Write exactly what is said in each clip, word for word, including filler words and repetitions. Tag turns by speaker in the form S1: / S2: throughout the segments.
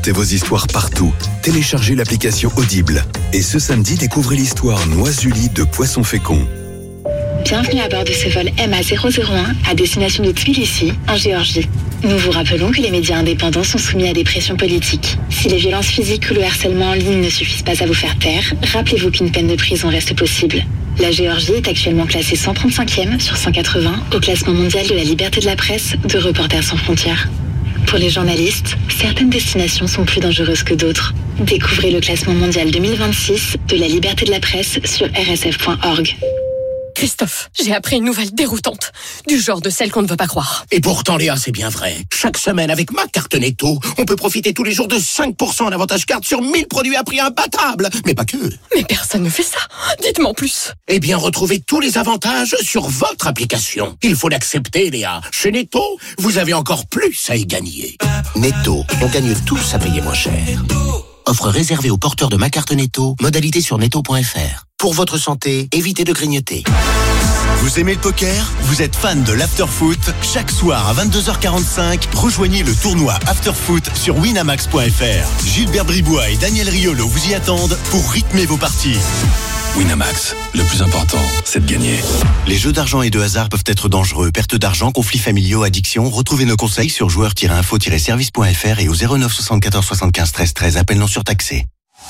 S1: Racontez vos histoires partout. Téléchargez l'application Audible. Et ce samedi, découvrez l'histoire Noisuli de Poisson Fécond.
S2: Bienvenue à bord de ce vol M A zéro zéro un à destination de Tbilissi, en Géorgie. Nous vous rappelons que les médias indépendants sont soumis à des pressions politiques. Si les violences physiques ou le harcèlement en ligne ne suffisent pas à vous faire taire, rappelez-vous qu'une peine de prison reste possible. La Géorgie est actuellement classée cent trente-cinquième sur cent quatre-vingts au classement mondial de la liberté de la presse de Reporters sans frontières. Pour les journalistes, certaines destinations sont plus dangereuses que d'autres. Découvrez le classement mondial deux mille vingt-six de la liberté de la presse sur r s f point org.
S3: Christophe, j'ai appris une nouvelle déroutante, du genre de celle qu'on ne veut pas croire.
S4: Et pourtant, Léa, c'est bien vrai. Chaque semaine, avec ma carte Netto, on peut profiter tous les jours de cinq pour cent en avantage carte sur mille produits à prix imbattable. Mais pas que.
S3: Mais personne ne fait ça. Dites-moi en plus.
S4: Eh bien, retrouvez tous les avantages sur votre application. Il faut l'accepter, Léa. Chez Netto, vous avez encore plus à y gagner. Netto, on gagne tous à payer moins cher. Offre réservée aux porteurs de ma carte Netto. Modalité sur netto point f r. Pour votre santé, évitez de grignoter.
S1: Vous aimez le poker ? Vous êtes fan de l'Afterfoot ? Chaque soir à vingt-deux heures quarante-cinq, rejoignez le tournoi Afterfoot sur winamax point f r. Gilbert Bribois et Daniel Riolo vous y attendent pour rythmer vos parties. Winamax, le plus important, c'est de gagner. Les jeux d'argent et de hasard peuvent être dangereux. Perte d'argent, conflits familiaux, addiction. Retrouvez nos conseils sur joueurs tiret info tiret service point f r et au zéro neuf soixante-quatorze soixante-quinze treize treize. Appel non surtaxé.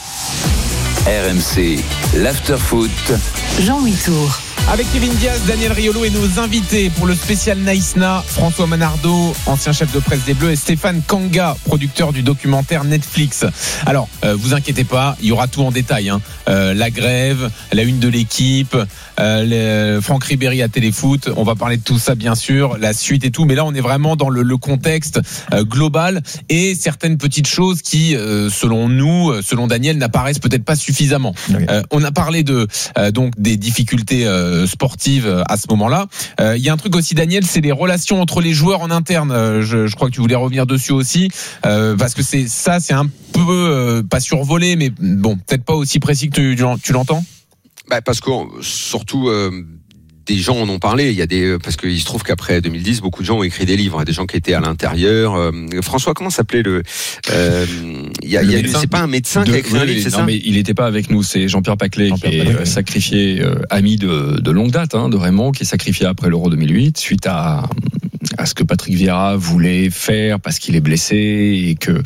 S5: R M C, l'Afterfoot.
S6: Jean-Louis Tour.
S7: Avec Kevin Diaz, Daniel Riolo et nos invités pour le spécial Naïsna, François Manardo, ancien chef de presse des Bleus, et Stéphane Kanga, producteur du documentaire Netflix. Alors, euh, vous inquiétez pas, il y aura tout en détail. Hein. Euh, la grève, la une de l'équipe, euh, les, Franck Ribéry à Téléfoot, on va parler de tout ça bien sûr, la suite et tout, mais là on est vraiment dans le, le contexte euh, global et certaines petites choses qui, euh, selon nous, selon Daniel, n'apparaissent peut-être pas suffisamment. Okay. Euh, on a parlé de euh, donc des difficultés euh, sportive à ce moment-là. Il euh, y a un truc aussi, Daniel, c'est les relations entre les joueurs en interne. Euh, je, je crois que tu voulais revenir dessus aussi, euh, parce que c'est ça, c'est un peu euh, pas survolé, mais bon, peut-être pas aussi précis que tu, tu l'entends.
S8: Bah parce que surtout. Euh... Des gens en ont parlé, il y a des parce qu'il se trouve qu'après deux mille dix, beaucoup de gens ont écrit des livres, des gens qui étaient à l'intérieur. Euh, François, comment s'appelait le euh, il y a, il y a c'est pas un médecin de, qui a écrit oui, un livre, c'est
S9: non,
S8: ça?
S9: Non, mais il n'était pas avec nous, c'est Jean-Pierre Paclet, Jean-Pierre qui Paclet, est oui. sacrifié, euh, ami de, de longue date, hein, de Raymond, qui est sacrifié après l'Euro deux mille huit suite à à ce que Patrick Vieira voulait faire parce qu'il est blessé et que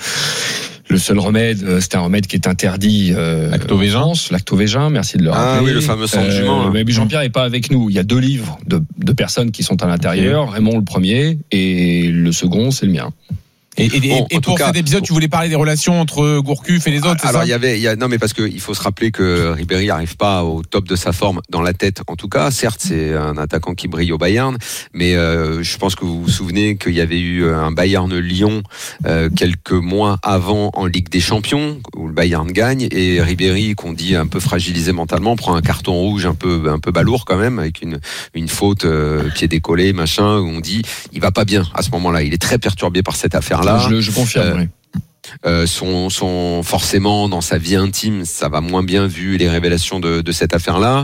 S9: le seul remède, c'était un remède qui est interdit. Euh, Lactovégin. Lactovégin, merci de le rappeler.
S8: Ah oui, le fameux sang de jument.
S9: Euh, mais Jean-Pierre n'est pas avec nous. Il y a deux livres de, de personnes qui sont à l'intérieur. Okay. Raymond le premier et le second, c'est le mien.
S7: Et, et, bon, et pour cas, cet épisode, tu voulais parler des relations entre Gourcuff et les autres, c'est
S8: alors
S7: ça?
S8: il y avait, il y a, non mais parce que il faut se rappeler que Ribéry n'arrive pas au top de sa forme dans la tête, en tout cas. Certes, c'est un attaquant qui brille au Bayern, mais euh, je pense que vous vous souvenez qu'il y avait eu un Bayern-Lyon euh, quelques mois avant en Ligue des Champions où le Bayern gagne et Ribéry, qu'on dit un peu fragilisé mentalement, prend un carton rouge un peu un peu balourd quand même avec une une faute euh, pied décollé machin où on dit il va pas bien à ce moment-là. Il est très perturbé par cette affaire-là.
S9: Je, je confirme. Euh, oui.
S8: Euh, son, son, forcément dans sa vie intime, ça va moins bien vu les révélations de, de cette affaire-là.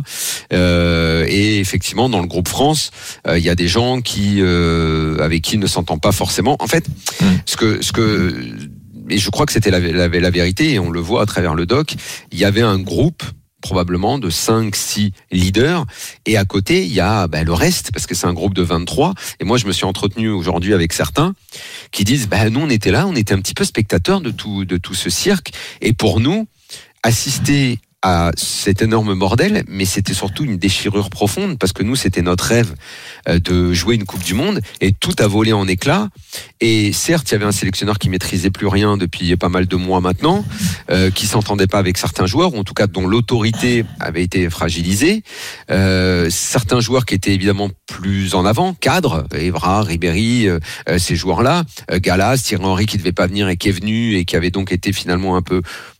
S8: Euh, et effectivement, dans le groupe France, il euh, y a des gens qui, euh, avec qui il ne s'entend pas forcément. En fait, mmh. ce que, ce que, et je crois que c'était la, la, la vérité, et on le voit à travers le doc. Il y avait un groupe probablement de cinq six leaders et à côté il y a ben, le reste parce que c'est un groupe de vingt-trois et moi je me suis entretenu aujourd'hui avec certains qui disent ben, nous on était là, on était un petit peu spectateurs de tout, de tout ce cirque et pour nous assister à cet énorme bordel, mais c'était surtout une déchirure profonde parce que nous c'était notre rêve de jouer une Coupe du Monde et tout a volé en éclats. Et certes, il y avait un sélectionneur qui maîtrisait plus rien depuis pas mal de mois maintenant, euh, qui s'entendait pas avec certains joueurs, ou en tout cas dont l'autorité avait été fragilisée. Euh, certains joueurs qui étaient évidemment plus en avant, cadres, Evra, Ribéry, euh, ces joueurs-là, euh, Gallas, Thierry Henry qui devait pas venir et qui est venu et qui avait donc été finalement un peu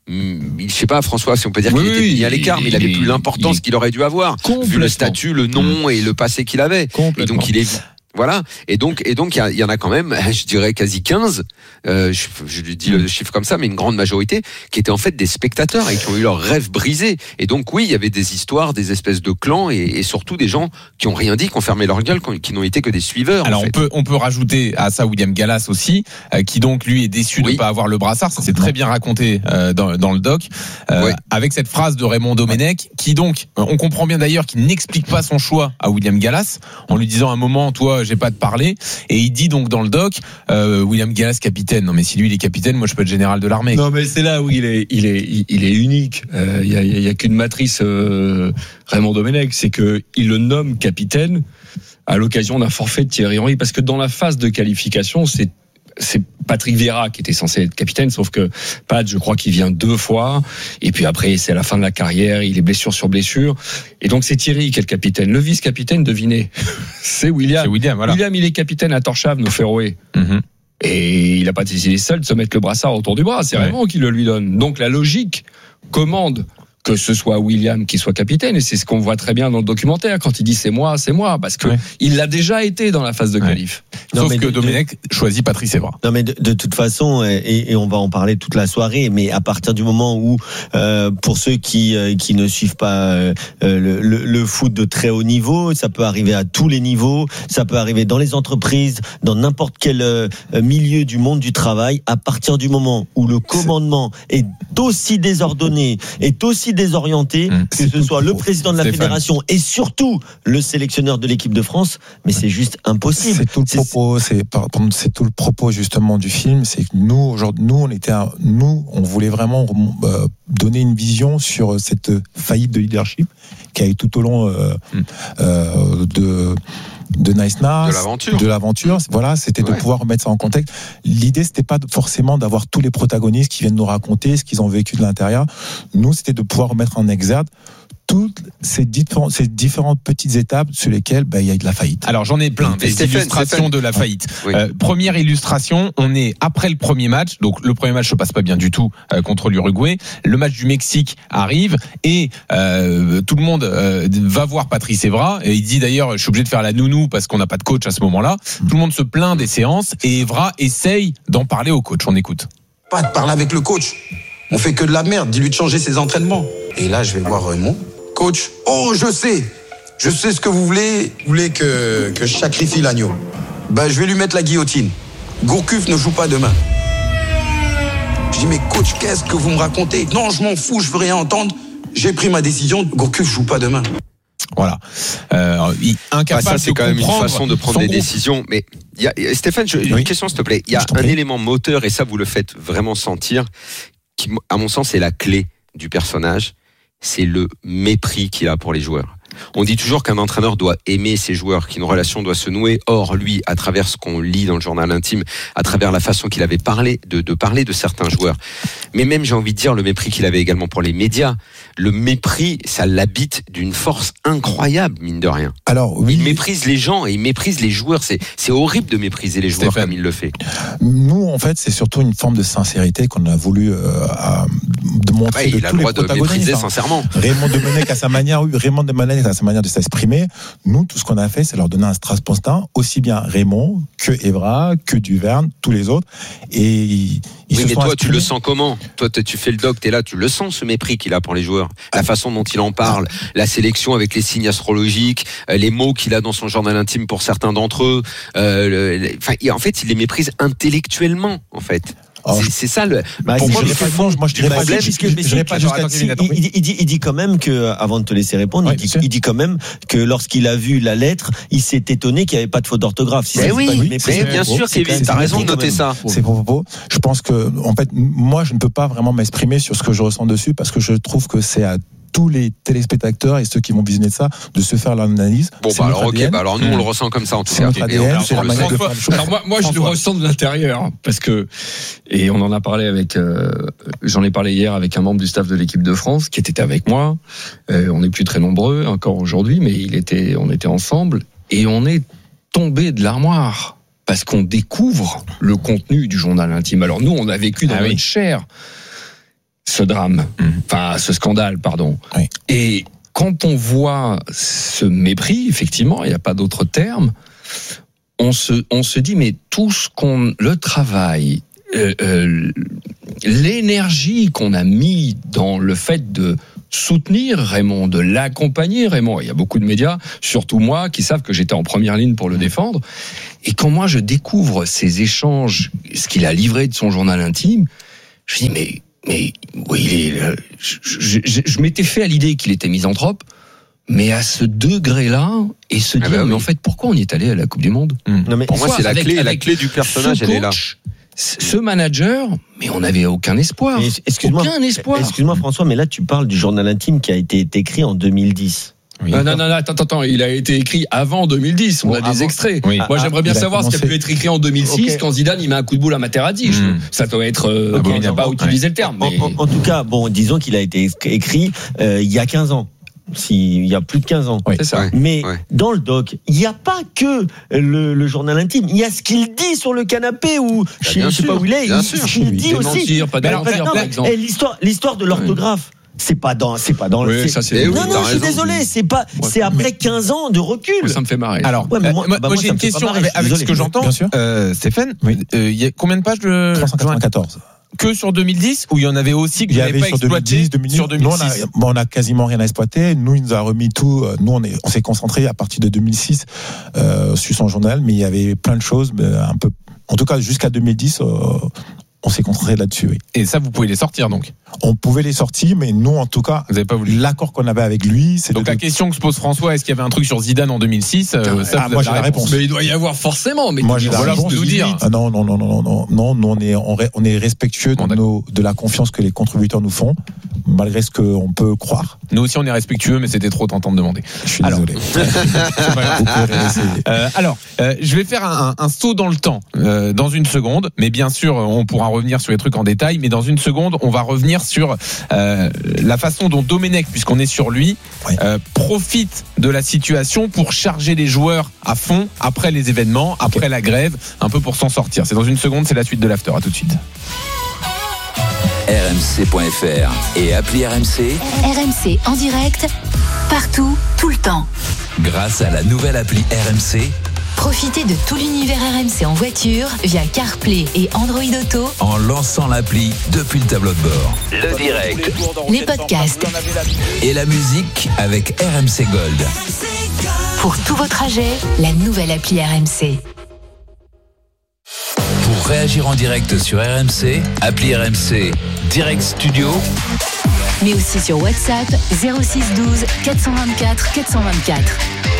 S8: je sais pas François si on peut dire oui, qu'il était mis à l'écart mais il avait plus l'importance qu'il aurait dû avoir vu le statut, le nom mmh. et le passé qu'il avait et donc il est Voilà. Et donc, et donc, il y, y en a quand même, je dirais quasi quinze, euh, je, je lui dis le chiffre comme ça, mais une grande majorité, qui étaient en fait des spectateurs et qui ont eu leurs rêves brisés. Et donc, oui, il y avait des histoires, des espèces de clans et, et surtout des gens qui ont rien dit, qui ont fermé leur gueule, qui n'ont été que des suiveurs.
S7: Alors,
S8: en fait.
S7: on peut, on peut rajouter à ça William Gallas aussi, euh, qui donc, lui, est déçu oui. de ne pas avoir le brassard. Ça, c'est très bien raconté euh, dans, dans le doc, euh, oui. avec cette phrase de Raymond Domenech, qui donc, on comprend bien d'ailleurs qu'il n'explique pas son choix à William Gallas, en lui disant à un moment, toi, j'ai pas de parler, et il dit donc dans le doc, euh, William Gallas capitaine. Non mais si lui il est capitaine, moi je peux être général de l'armée.
S9: Non mais c'est là où il est, il est, il est unique. Il euh, y a, il y a qu'une matrice euh, Raymond Domenech, c'est que il le nomme capitaine à l'occasion d'un forfait de Thierry Henry, parce que dans la phase de qualification, c'est c'est Patrick Vieira qui était censé être capitaine, sauf que Pat, je crois qu'il vient deux fois, et puis après c'est à la fin de la carrière, il est blessure sur blessure, et donc c'est Thierry qui est le capitaine. Le vice-capitaine, devinez, c'est William.
S7: C'est William, voilà.
S9: William, il est capitaine à Torshave, au Féroé. Mm-hmm. Et il n'a pas décidé seul de se mettre le brassard autour du bras, c'est ouais. Raymond qui le lui donne. Donc la logique commande que ce soit William qui soit capitaine, et c'est ce qu'on voit très bien dans le documentaire quand il dit c'est moi, c'est moi, parce que ouais. il l'a déjà été dans la phase de qualif.
S7: Ouais. Sauf
S10: non,
S7: que
S10: de,
S7: Domenech
S10: de...
S7: choisit Patrice Evra.
S10: Non mais de, de toute façon, et, et on va en parler toute la soirée, mais à partir du moment où, euh, pour ceux qui euh, qui ne suivent pas euh, le, le, le foot de très haut niveau, ça peut arriver à tous les niveaux, ça peut arriver dans les entreprises, dans n'importe quel euh, milieu du monde du travail. À partir du moment où le commandement est aussi désordonné, est aussi désorienté, mmh, que ce soit le président de la Stéphane. fédération et surtout le sélectionneur de l'équipe de France, mais c'est juste impossible.
S11: C'est tout le
S10: c'est,
S11: propos, c'est pardon, c'est tout le propos justement du film, c'est que nous aujourd'hui, nous on était, un, nous on voulait vraiment euh, donner une vision sur cette faillite de leadership qui a eu tout au long euh, mmh. euh, de de Naïsna,
S8: de l'aventure.
S11: de l'aventure. Voilà, c'était ouais. de pouvoir remettre ça en contexte. L'idée, c'était pas forcément d'avoir tous les protagonistes qui viennent nous raconter ce qu'ils ont vécu de l'intérieur. Nous, c'était de pouvoir remettre en exergue toutes ces différentes, ces différentes petites étapes sur lesquelles bah, il y a eu de la faillite.
S7: Alors j'en ai plein, des Stéphane, illustrations Stéphane. de la faillite. Oui. Euh, première illustration, on est après le premier match, donc le premier match se passe pas bien du tout euh, contre l'Uruguay. Le match du Mexique arrive et euh, tout le monde euh, va voir Patrice Evra. Et il dit d'ailleurs, je suis obligé de faire la nounou parce qu'on n'a pas de coach à ce moment-là. Mmh. Tout le monde se plaint des séances et Evra essaye d'en parler au coach. On écoute.
S12: Pas de parler avec le coach. On fait que de la merde. Dis-lui de changer ses entraînements. Et là, je vais voir Raymond. Coach, oh je sais, je sais ce que vous voulez, vous voulez que, que je sacrifie l'agneau. Ben je vais lui mettre la guillotine. Gourcuff ne joue pas demain. Je dis mais coach, qu'est-ce que vous me racontez? Non, je m'en fous, je veux rien entendre. J'ai pris ma décision, Gourcuff joue pas demain.
S7: Voilà. Euh, incapable
S8: bah ça, c'est
S7: de
S8: quand même une façon de prendre des
S7: groupe.
S8: décisions. Mais y a, Stéphane, je,
S7: oui.
S8: une question s'il te plaît. Il y a un élément moteur, et ça vous le faites vraiment sentir, qui à mon sens est la clé du personnage. C'est le mépris qu'il a pour les joueurs. On dit toujours qu'un entraîneur doit aimer ses joueurs, qu'une relation doit se nouer. Or, lui, à travers ce qu'on lit dans le journal intime, à travers la façon qu'il avait parlé de, de parler de certains joueurs, mais même, j'ai envie de dire, le mépris qu'il avait également pour les médias. Le mépris, ça l'habite d'une force incroyable, mine de rien.
S11: Alors, oui.
S8: Il méprise les gens et il méprise les joueurs. C'est, c'est horrible de mépriser les joueurs Stéphane. Comme il le fait.
S11: Nous, en fait, c'est surtout une forme de sincérité qu'on a voulu euh, à, de montrer. Ah ouais, de
S8: il a
S11: tous
S8: le droit
S11: les
S8: de mépriser hein. sincèrement.
S11: Raymond Domenech à sa manière, Raymond Domenech à sa manière de s'exprimer. Nous, tout ce qu'on a fait, c'est leur donner un strass-postin, aussi bien Raymond que Evra, que Duverne, tous les autres. Et ils, ils
S8: oui,
S11: se
S8: mais
S11: sont
S8: toi,
S11: inspirés.
S8: tu le sens comment? Toi, tu fais le doc, t'es là, tu le sens ce mépris qu'il a pour les joueurs, la façon dont il en parle, la sélection avec les signes astrologiques, les mots qu'il a dans son journal intime pour certains d'entre eux. Euh, le, le, enfin, en fait, il les méprise intellectuellement, en fait.
S11: Oh,
S8: c'est, c'est ça le.
S11: Bah,
S8: pour moi,
S11: le problème, moi je dirais pas,
S10: problème, puisque, je, je pas jusqu'à il, il, il, dit, il dit quand même que, avant de te laisser répondre, ouais, il, dit, il dit quand même que lorsqu'il a vu la lettre, il s'est étonné qu'il n'y avait pas de faute d'orthographe. Si
S8: mais oui,
S10: pas
S8: mais c'est bien sûr, Kevin, t'as raison de noter ça.
S11: C'est pour propos. Je pense que, en fait, moi je ne peux pas vraiment m'exprimer sur ce que je ressens dessus parce que je trouve que c'est à tous les téléspectateurs et ceux qui vont visionner ça de se faire l'analyse.
S8: Bon
S11: c'est
S8: bah alors
S11: A D N.
S8: ok, bah alors nous on le ressent comme ça en tout
S11: c'est
S8: cas.
S11: Notre A D N, c'est la manière de faire les choses.
S9: Alors moi, moi je le ressens de l'intérieur parce que et on en a parlé avec, euh, j'en ai parlé hier avec un membre du staff de l'équipe de France qui était avec moi. Euh, on n'est plus très nombreux encore aujourd'hui, mais il était, on était ensemble et on est tombé de l'armoire parce qu'on découvre le contenu du journal intime. Alors nous, on a vécu dans ah, notre oui. chair ce drame, mmh. enfin ce scandale, pardon. Oui. Et quand on voit ce mépris, effectivement, il n'y a pas d'autre terme, on se, on se dit, mais tout ce qu'on, le travail, euh, euh, l'énergie qu'on a mis dans le fait de soutenir Raymond, de l'accompagner Raymond. Il y a beaucoup de médias, surtout moi, qui savent que j'étais en première ligne pour le défendre. Et quand moi je découvre ces échanges, ce qu'il a livré de son journal intime, je dis mais mais oui, il est, je, je, je, je m'étais fait à l'idée qu'il était misanthrope, mais à ce degré-là, et se dire ah bah oui. mais en fait pourquoi on y est allé à la Coupe du Monde
S8: mmh. non, mais Pour moi c'est la avec, clé, avec la clé du personnage, elle est là.
S9: Ce manager, mais on n'avait aucun espoir.
S10: Mais excuse-moi,
S9: aucun espoir.
S10: Excuse-moi François, mais là tu parles du journal intime qui a été écrit en deux mille dix.
S9: Oui, non, non, non, attends, attends, il a été écrit avant deux mille dix. On bon, a des avant. extraits. Oui. Moi, j'aimerais bien savoir commencé. ce qui a pu être écrit en deux mille six okay. quand Zidane il met un coup de boule à Materazzi. Mmh. Ça doit être. Euh, okay. On n'a pas utilisé ouais. le terme. Mais...
S10: En, en, en tout cas, bon, disons qu'il a été écrit euh, il y a quinze ans. S'il y a plus de quinze ans.
S9: Oui, c'est ça.
S10: Mais
S9: ouais.
S10: dans le doc, il n'y a pas que le, le journal intime. Il y a ce qu'il dit sur le canapé ou bah, je ne sais pas où il est.
S8: Bien
S10: il,
S8: sûr.
S10: il dit
S9: Démentir,
S10: aussi.
S9: Pas de mentir, par exemple.
S10: Et l'histoire, l'histoire de l'orthographe. C'est pas dans, c'est pas dans
S9: oui,
S10: le.
S9: Ça, c'est
S10: non, non, je suis désolé, c'est pas,
S9: moi,
S10: c'est après quinze ans de recul.
S9: Moi, ça me fait marrer.
S7: Alors, ouais, mais moi, bah, moi, moi j'ai une question marrer, avec, avec ce que j'entends. Euh, Stéphane, il oui. euh, y a combien de pages de
S11: trois cent quatre-vingt-quatorze
S7: Que sur deux mille dix, où il y en avait aussi que vous n'avez pas
S11: sur
S7: exploité
S11: deux mille dix,
S7: sur deux mille six.
S11: Nous, on a, on a quasiment rien à exploiter. Nous, il nous a remis tout. Nous, on, est, on s'est concentré à partir de deux mille six euh, sur son journal, mais il y avait plein de choses, un peu. En tout cas, jusqu'à deux mille dix. Euh, on s'est concentré là-dessus, oui.
S7: Et ça, vous pouvez les sortir, donc?
S11: On pouvait les sortir, mais nous, en tout cas,
S7: vous avez pas voulu.
S11: L'accord qu'on avait avec lui, c'est
S7: donc
S11: de...
S7: la question que se pose François, est-ce qu'il y avait un truc sur Zidane en deux mille six? euh, ça,
S11: ah, moi, j'ai la réponse.
S9: Mais il doit y avoir forcément. Mais
S11: moi, j'ai la
S7: voilà,
S11: réponse.
S7: Vous nous dire.
S11: Ah, non, non, non, non, non, non, non, on est, on est respectueux de, nos, de la confiance que les contributeurs nous font, malgré ce qu'on peut croire.
S7: Nous aussi, on est respectueux, mais c'était trop tentant de demander.
S11: Je suis alors, désolé.
S7: Vous pouvez euh, alors, euh, je vais faire un, un, un saut dans le temps euh, dans une seconde, mais bien sûr, on pourra revenir sur les trucs en détail, mais dans une seconde, on va revenir sur euh, la façon dont Domenech, puisqu'on est sur lui, oui. euh, profite de la situation pour charger les joueurs à fond après les événements, après okay. la grève, un peu pour s'en sortir. C'est dans une seconde, c'est la suite de l'after. À tout de suite.
S5: R M C point F R et appli R M C.
S6: R M C en direct, partout, tout le temps.
S5: Grâce à la nouvelle appli R M C,
S6: profitez de tout l'univers R M C en voiture via CarPlay et Android Auto
S5: en lançant l'appli depuis le tableau de bord. Le direct,
S6: les podcasts
S5: et la musique avec R M C Gold.
S6: Pour tous vos trajets, la nouvelle appli R M C.
S5: Pour réagir en direct sur R M C, appli R M C Direct Studio,
S6: mais aussi sur WhatsApp zéro six douze quatre cent vingt-quatre quatre cent vingt-quatre.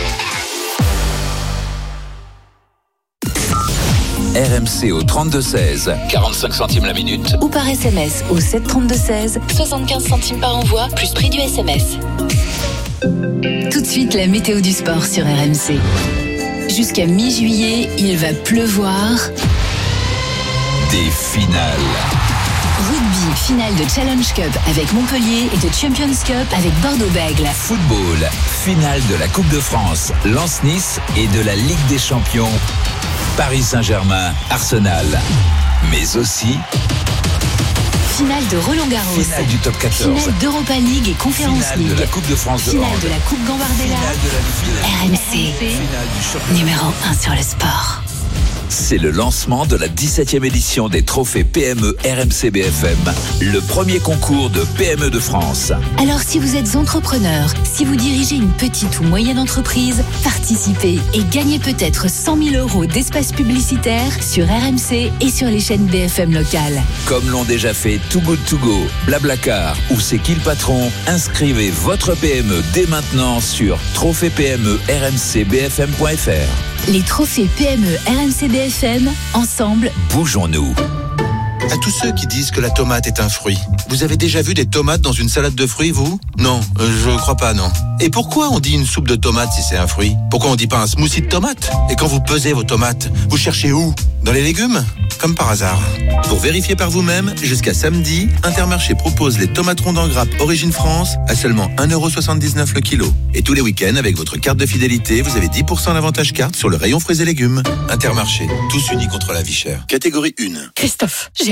S5: R M C au trente-deux seize, quarante-cinq centimes la minute.
S6: Ou par S M S au sept trente-deux seize, soixante-quinze centimes par envoi, plus prix du S M S. Tout de suite, la météo du sport sur R M C. Jusqu'à mi-juillet, il va pleuvoir.
S5: Des finales.
S6: Rugby, finale de Challenge Cup avec Montpellier et de Champions Cup avec Bordeaux-Bègles.
S5: Football, finale de la Coupe de France, Lens-Nice et de la Ligue des Champions, Paris Saint-Germain, Arsenal. Mais aussi
S6: finale de Roland-Garros,
S5: finale du top quatorze,
S6: finale d'Europa League et Conference
S5: finale
S6: League,
S5: de la Coupe de France de
S6: finale
S5: hand,
S6: de la Coupe Gambardella. R M C, numéro un sur le sport.
S5: C'est le lancement de la dix-septième édition des trophées P M E R M C B F M, le premier concours de P M E de France.
S6: Alors si vous êtes entrepreneur, si vous dirigez une petite ou moyenne entreprise, participez et gagnez peut-être cent mille euros d'espace publicitaire sur R M C et sur les chaînes B F M locales.
S5: Comme l'ont déjà fait Too Good To Go, Blablacar ou C'est qui le patron, inscrivez votre P M E dès maintenant sur trophée P M E R M C B F M point F R.
S6: Les trophées P M E R M C B F M, ensemble,
S5: bougeons-nous.
S13: À tous ceux qui disent que la tomate est un fruit, vous avez déjà vu des tomates dans une salade de fruits, vous? Non, euh, je crois pas, non. Et pourquoi on dit une soupe de tomates si c'est un fruit? Pourquoi on dit pas un smoothie de tomates? Et quand vous pesez vos tomates, vous cherchez où? Dans les légumes? Comme par hasard. Pour vérifier par vous-même, jusqu'à samedi, Intermarché propose les tomates rondes en grappe Origine France à seulement un euro soixante-dix-neuf le kilo. Et tous les week-ends, avec votre carte de fidélité, vous avez dix pour cent d'avantage carte sur le rayon fruits et légumes. Intermarché, tous unis contre la vie chère. Catégorie un.
S3: Christophe, j'ai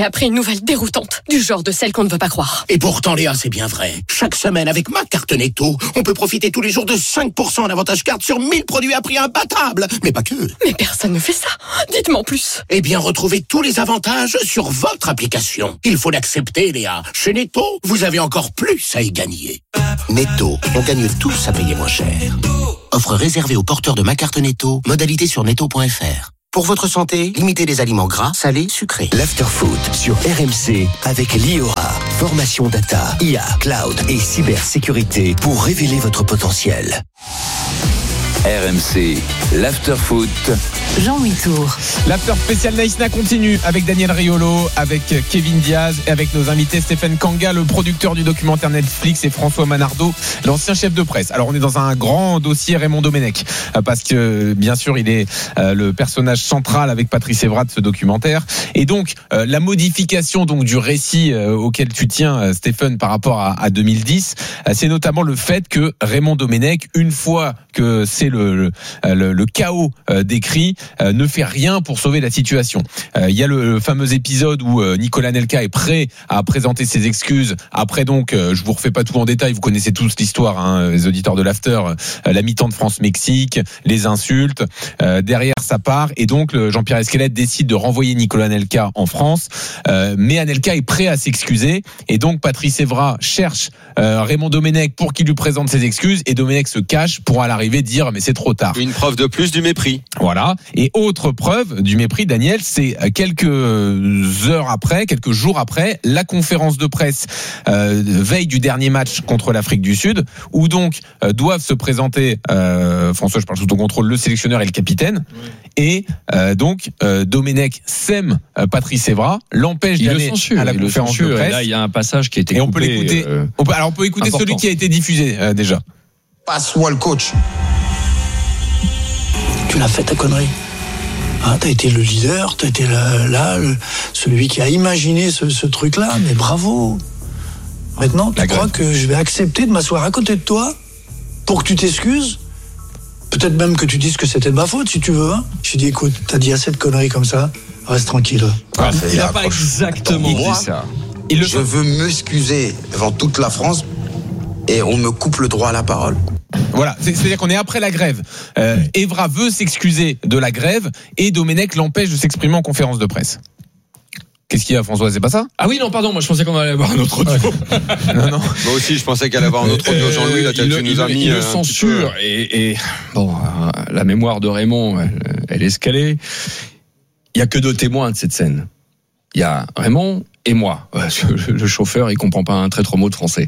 S3: appris une nouvelle déroutante, du genre de celle qu'on ne veut pas croire.
S4: Et pourtant, Léa, c'est bien vrai. Chaque semaine, avec ma carte Netto, on peut profiter tous les jours de cinq pour cent d'avantage carte sur mille produits à prix imbattable. Mais pas que.
S3: Mais personne ne fait ça. Dites-moi en plus.
S4: Eh bien, retrouvez tous les avantages sur votre application. Il faut l'accepter, Léa. Chez Netto, vous avez encore plus à y gagner.
S14: Netto, on gagne tous à payer moins cher. Offre réservée aux porteurs de ma carte Netto, modalité sur netto point f r. Pour votre santé, limitez les aliments gras, salés, sucrés.
S15: L'Afterfoot sur R M C avec l'I O R A. Formation data, I A, cloud et cybersécurité pour révéler votre potentiel.
S5: R M C, l'Afterfoot.
S6: Jean-Louis Tour.
S7: L'after spécial Naïsna continue avec Daniel Riolo, avec Kevin Diaz et avec nos invités Stéphane Kanga, le producteur du documentaire Netflix, et François Manardo, l'ancien chef de presse. Alors on est dans un grand dossier Raymond Domenech, parce que bien sûr il est le personnage central avec Patrice Evra de ce documentaire. Et donc la modification donc du récit auquel tu tiens, Stéphane, par rapport à, à deux mille dix, c'est notamment le fait que Raymond Domenech, une fois que c'est le, le, le, le chaos décrit, Euh, ne fait rien pour sauver la situation. Euh, il y a le, le fameux épisode où euh, Nicolas Nelka est prêt à présenter ses excuses. Après donc, euh, je vous refais pas tout en détail, vous connaissez tous l'histoire, hein, les auditeurs de l'After, euh, la mi-temps de France-Mexique, les insultes. Euh, derrière, ça part et donc le Jean-Pierre Esquelette décide de renvoyer Nicolas Nelka en France. Euh, mais Anelka est prêt à s'excuser et donc Patrice Evra cherche euh, Raymond Domenech pour qu'il lui présente ses excuses et Domenech se cache pour à l'arrivée dire mais c'est trop tard.
S8: Une preuve de plus du mépris.
S7: Voilà. Et autre preuve du mépris, Daniel, c'est quelques heures après, quelques jours après, la conférence de presse euh, veille du dernier match contre l'Afrique du Sud, où donc euh, doivent se présenter, euh, François, je parle sous ton contrôle, le sélectionneur et le capitaine, oui. et euh, donc euh, Domenech sème euh, Patrice Evra, l'empêche
S9: il
S7: d'aller
S9: censure,
S7: à la conférence censure, de presse.
S9: Et là, il y a un passage qui a été
S7: et
S9: coupé.
S7: On peut l'écouter. Euh, on peut, alors on peut écouter important. Celui qui a été diffusé euh, déjà.
S12: Passe-moi le coach.
S16: Tu l'as fait ta connerie. Hein, t'as été le leader, t'as été là, là le, celui qui a imaginé ce, ce truc-là, mais bravo. Maintenant, tu La crois grève. que je vais accepter de m'asseoir à côté de toi pour que tu t'excuses ? Peut-être même que tu dises que c'était de ma faute, si tu veux. Hein. Je dis, écoute, t'as dit assez de conneries comme ça, reste tranquille.
S9: Ah, il n'a pas exactement dit ça.
S12: Il le je veux m'excuser devant toute la France et on me coupe le droit à la parole.
S7: Voilà, c'est-à-dire qu'on est après la grève. Euh, Evra veut s'excuser de la grève et Domenech l'empêche de s'exprimer en conférence de presse. Qu'est-ce qu'il y a, François? C'est pas ça?
S9: Ah oui, non, pardon, moi je pensais qu'on allait avoir un autre audio.
S7: Ouais. non, non.
S8: Moi aussi, je pensais qu'il allait avoir un autre audio. Jean-Louis, là, tu nous as mis.
S9: Il le censure. Et, et bon, la mémoire de Raymond, elle, elle est escalée. Il y a que deux témoins de cette scène. Il y a Raymond et moi. Le chauffeur, il comprend pas un traître mot de français.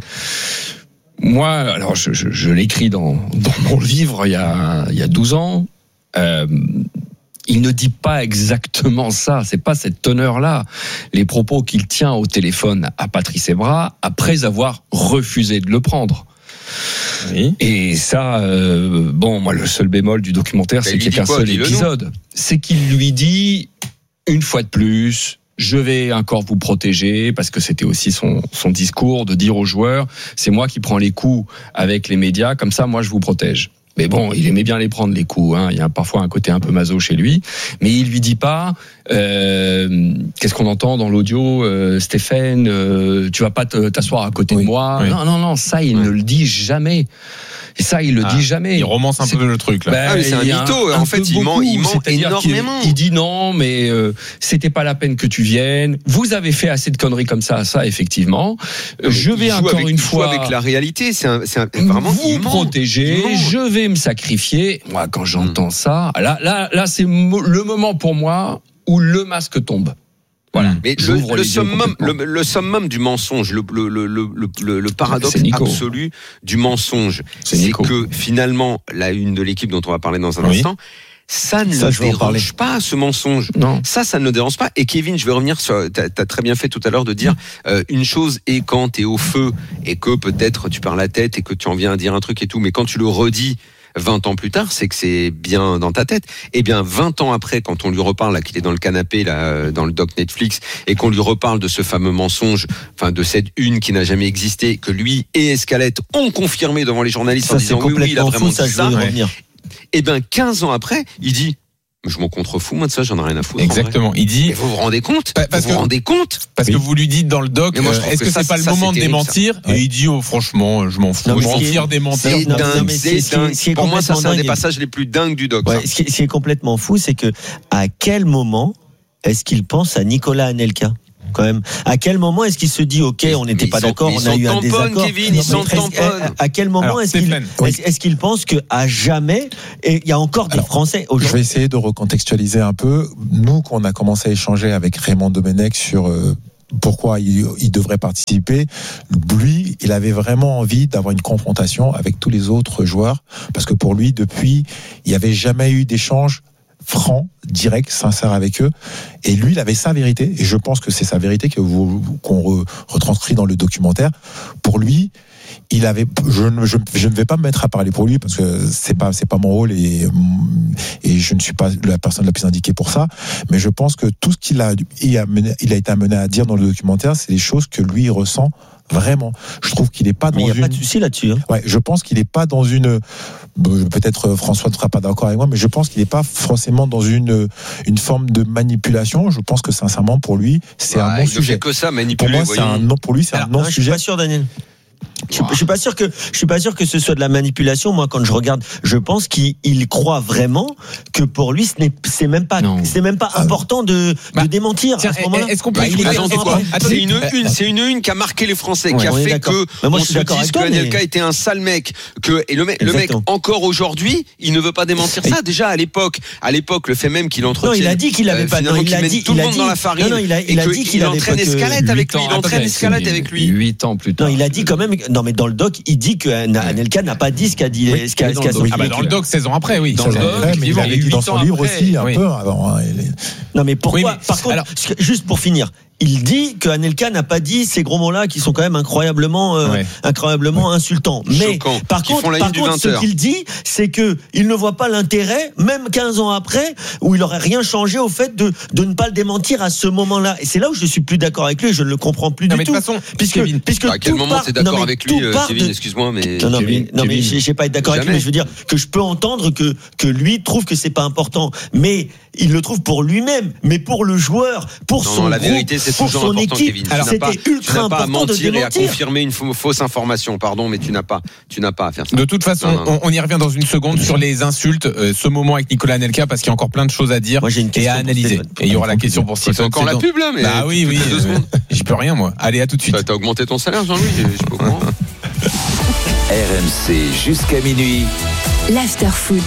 S9: Moi, alors je, je, je l'écris dans, dans mon livre il y a, il y a douze ans. Euh, il ne dit pas exactement ça, c'est pas cette teneur-là. Les propos qu'il tient au téléphone à Patrice Evra après avoir refusé de le prendre. Oui. Et ça, euh, bon, moi, le seul bémol du documentaire, c'est qu'il y a qu'un seul épisode. C'est qu'il lui dit, une fois de plus, je vais encore vous protéger, parce que c'était aussi son, son discours de dire aux joueurs, c'est moi qui prends les coups avec les médias, comme ça, moi, je vous protège. Mais bon, il aimait bien les prendre, les coups, hein. Il y a parfois un côté un peu maso chez lui, mais il lui dit pas, euh, qu'est-ce qu'on entend dans l'audio, euh, Stéphane, euh, tu vas pas te, t'asseoir à côté oui. de moi. Oui. Non, non, non, ça, il oui. ne le dit jamais. Et ça, il le ah, dit jamais.
S7: Il romance un
S9: c'est,
S7: peu le truc, là.
S9: Ben,
S8: ah, mais c'est un mytho. En fait, il ment, il ment énormément.
S9: Il, il dit non, mais euh, c'était pas la peine que tu viennes. Vous avez fait assez de conneries comme ça, ça, effectivement.
S8: Mais
S9: je vais encore
S8: avec,
S9: une fois.
S8: avec la réalité, c'est, un, c'est un, vraiment.
S9: Vous protéger, je vais me sacrifier. Moi, quand j'entends mmh. ça, là, là, là, c'est le moment pour moi où le masque tombe. Voilà.
S8: Mais le, le, summum, le, le summum du mensonge, le, le, le, le, le paradoxe absolu du mensonge, c'est, c'est que finalement, la une de l'équipe dont on va parler dans un oui. instant, ça ne ça, le dérange pas, ce mensonge.
S9: Non.
S8: Ça, ça ne le dérange pas. Et Kevin, je vais revenir sur, t'as, t'as très bien fait tout à l'heure de dire, euh, une chose est quand t'es au feu et que peut-être tu perds la tête et que tu en viens à dire un truc et tout, mais quand tu le redis vingt ans plus tard, c'est que c'est bien dans ta tête. Eh bien, vingt ans après, quand on lui reparle, là, qu'il est dans le canapé, là, dans le doc Netflix, et qu'on lui reparle de ce fameux mensonge, enfin, de cette une qui n'a jamais existé, que lui et Escalette ont confirmé devant les journalistes
S10: ça,
S8: en disant oui, oui, il a vraiment
S10: fou,
S8: dit ça. Eh bien, quinze ans après, il dit, Je m'en contrefous, moi, de ça, j'en ai rien à foutre.
S7: Exactement. Il dit.
S8: Mais vous vous rendez compte
S7: Parce
S8: Vous
S7: que,
S8: vous rendez compte
S7: Parce oui. que vous lui dites dans le doc,
S8: moi,
S7: euh, est-ce que, que ça, c'est pas ça, le moment de terrible, démentir
S8: ça.
S7: Et il dit, oh, franchement, je m'en fous.
S10: Non,
S7: je m'en fier démentir.
S8: C'est
S10: non,
S8: dingue,
S10: non, mais
S8: c'est
S10: c'est,
S8: dingue.
S10: c'est
S8: Pour moi, ça, c'est un des
S10: dingue.
S8: passages les plus dingues du doc.
S10: Ouais, ce, qui, ce qui est complètement fou, c'est que à quel moment est-ce qu'il pense à Nicolas Anelka quand même. À quel moment est-ce qu'il se dit ok, on n'était pas d'accord, on a eu un désaccord.
S8: Kevin, ils sont
S10: à, à quel moment Alors, est-ce, qu'il, oui. est-ce, est-ce qu'il pense que à jamais et il y a encore des Alors, Français aujourd'hui.
S11: Je vais essayer de recontextualiser un peu. Nous, qu'on a commencé à échanger avec Raymond Domenech sur euh, pourquoi il, il devrait participer, lui, il avait vraiment envie d'avoir une confrontation avec tous les autres joueurs parce que pour lui, depuis, il n'y avait jamais eu d'échange franc, direct, sincère avec eux. Et lui, il avait sa vérité. Et je pense que c'est sa vérité que vous, qu'on re, retranscrit dans le documentaire. Pour lui, il avait, je ne, je, je ne vais pas me mettre à parler pour lui parce que c'est pas, c'est pas mon rôle et, et je ne suis pas la personne la plus indiquée pour ça. Mais je pense que tout ce qu'il a, il a, mené, il a été amené à dire dans le documentaire, c'est des choses que lui ressent vraiment. Je trouve qu'il n'est pas dans
S10: Mais il n'y a
S11: une...
S10: pas de souci là-dessus. Hein.
S11: Ouais, je pense qu'il n'est pas dans une... Peut-être François ne sera pas d'accord avec moi, mais je pense qu'il n'est pas forcément dans une, une forme de manipulation. Je pense que sincèrement, pour lui, c'est ouais, un non-sujet.
S8: Il ne fait que ça, manipuler.
S11: Pour moi, c'est un non, pour lui, c'est Alors, un non-sujet.
S10: Je ne suis pas sûr, Daniel. Je, wow. je suis pas sûr que je suis pas sûr que ce soit de la manipulation. Moi, quand je regarde, je pense qu'il il croit vraiment que pour lui, ce n'est c'est même pas non. c'est même pas ah. important de, bah, de démentir. Tiens, à ce moment-là,
S7: est-ce qu'on peut
S8: bah, il est quoi C'est une une, c'est une une qui a marqué les Français, ouais, qui a fait d'accord. que
S10: bah, moi,
S8: on se dise que Anelka mais... était un sale mec, que et le mec le mec encore aujourd'hui, il ne veut pas démentir ça. Déjà à l'époque, à l'époque, le fait même qu'il entretient.
S10: Non, il a dit qu'il avait pas.
S8: Il a dit tout le monde dans la farine.
S10: Non, il a il a dit qu'il
S8: entraîne Escalette avec lui. Il entraîne Escalette avec lui.
S9: Huit ans plus tard.
S10: Non, il a dit quand même. Non, mais dans le doc, il dit que Anelka n'a pas dit ce qu'a dit.
S7: Oui, ce qu'a, ce qu'a
S10: dans,
S7: ah bah dans le doc, seize ans après, oui.
S11: Dans le doc, mais il avait dit dans son livre après. aussi, un oui. peu avant. Hein, les...
S10: Non, mais pourquoi
S7: oui, mais,
S10: Par contre,
S7: alors,
S10: juste pour finir, il dit que Anelka n'a pas dit ces gros mots-là qui sont quand même incroyablement, euh, ouais. incroyablement ouais. insultants. Mais
S8: Choquant.
S10: par
S8: qui
S10: contre, par contre ce qu'il dit, c'est que il ne voit pas l'intérêt, même quinze ans après, où il aurait rien changé au fait de de ne pas le démentir à ce moment-là. Et c'est là où je suis plus d'accord avec lui. Je ne le comprends plus
S7: non,
S10: du
S7: mais
S10: tout.
S7: De toute façon,
S10: puisque
S7: Kevin,
S10: puisque
S8: à quel moment
S10: part,
S8: t'es d'accord
S10: non,
S8: avec lui, Kevin
S10: de...
S8: Excuse-moi, mais
S10: non, non,
S8: Kevin,
S10: mais, non, mais j'ai, j'ai pas été d'accord Jamais. avec lui. Mais je veux dire que je peux entendre que que lui trouve que c'est pas important, mais il le trouve pour lui-même, mais pour le joueur, pour
S8: non,
S10: son
S8: non, la
S10: groupe,
S8: vérité, c'est
S10: pour son
S8: important,
S10: équipe.
S8: Kevin.
S10: Alors, c'était
S8: pas,
S10: ultra
S8: important
S10: à mentir
S8: de démentir et à confirmer une fausse information. Pardon, mais tu n'as pas, tu n'as pas à faire ça.
S7: De toute façon, non, non, non. On, on y revient dans une seconde sur les insultes. Euh, ce moment avec Nicolas Anelka, parce qu'il y a encore plein de choses à dire.
S10: Moi, j'ai une
S7: et à analyser. Et il y aura la question pour Stephen.
S8: C'est encore la pub là, mais
S7: bah oui, oui.
S8: Deux secondes.
S7: J'y peux rien, moi. Allez, à tout de suite.
S8: T'as augmenté ton salaire, Jean-Louis. Je suis pas au courant.
S5: R M C jusqu'à minuit.
S6: L'after-foot.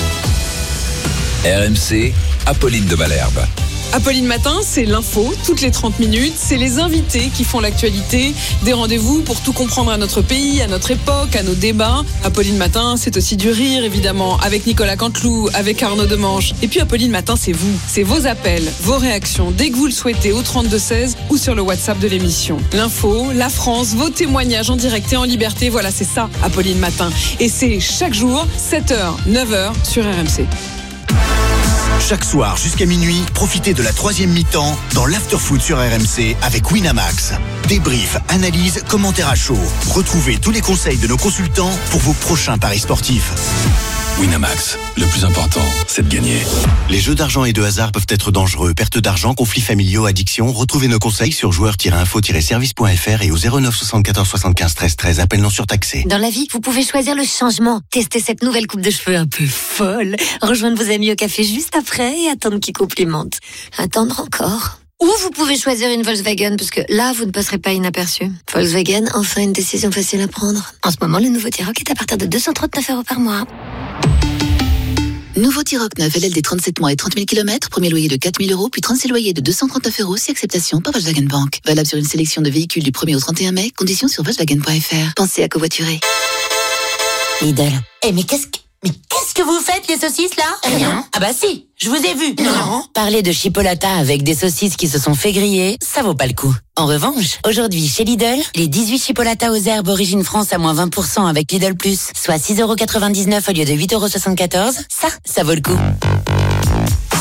S5: R M C, Apolline de Malherbe.
S17: Apolline Matin, c'est l'info, toutes les trente minutes, c'est les invités qui font l'actualité, des rendez-vous pour tout comprendre à notre pays, à notre époque, à nos débats. Apolline Matin, c'est aussi du rire, évidemment, avec Nicolas Canteloup, avec Arnaud Demanche. Et puis Apolline Matin, c'est vous, c'est vos appels, vos réactions, dès que vous le souhaitez, au trente-deux seize ou sur le WhatsApp de l'émission. L'info, la France, vos témoignages en direct et en liberté, voilà, c'est ça, Apolline Matin. Et c'est chaque jour, sept heures, neuf heures, sur R M C.
S1: Chaque soir jusqu'à minuit, profitez de la troisième mi-temps dans l'Afterfoot sur R M C avec Winamax. Débrief, analyse, commentaires à chaud. Retrouvez tous les conseils de nos consultants pour vos prochains paris sportifs.
S18: Winamax, le plus important, c'est de gagner.
S1: Les jeux d'argent et de hasard peuvent être dangereux. Perte d'argent, conflits familiaux, addiction. Retrouvez nos conseils sur joueurs tiret info tiret service point f r et au zéro neuf soixante-quatorze soixante-quinze treize treize. Appel non surtaxé.
S19: Dans la vie, vous pouvez choisir le changement. Tester cette nouvelle coupe de cheveux un peu folle. Rejoindre vos amis au café juste après et attendre qu'ils complimentent. Attendre encore. Ou vous pouvez choisir une Volkswagen, parce que là, vous ne passerez pas inaperçu. Volkswagen, enfin une décision facile à prendre. En ce moment, le nouveau T-Roc est à partir de deux cent trente-neuf euros par mois.
S20: Nouveau T-Roc neuf, L L D trente-sept mois et trente mille kilomètres, premier loyer de quatre mille euros, puis trente-six loyers de deux cent trente-neuf euros si acceptation par Volkswagen Bank. Valable sur une sélection de véhicules du premier au trente et un mai, conditions sur volkswagen point f r. Pensez à covoiturer.
S19: Lidl. Eh mais qu'est-ce que... Mais qu'est-ce que vous faites, les saucisses, là? Rien. Ah bah si, je vous ai vu.
S20: Non.
S19: Parler de chipolata avec des saucisses qui se sont fait griller, ça vaut pas le coup. En revanche, aujourd'hui, chez Lidl, les dix-huit chipolatas aux herbes Origine France à moins vingt pour cent avec Lidl Plus, soit six euros quatre-vingt-dix-neuf au lieu de huit euros soixante-quatorze, ça, ça vaut le coup.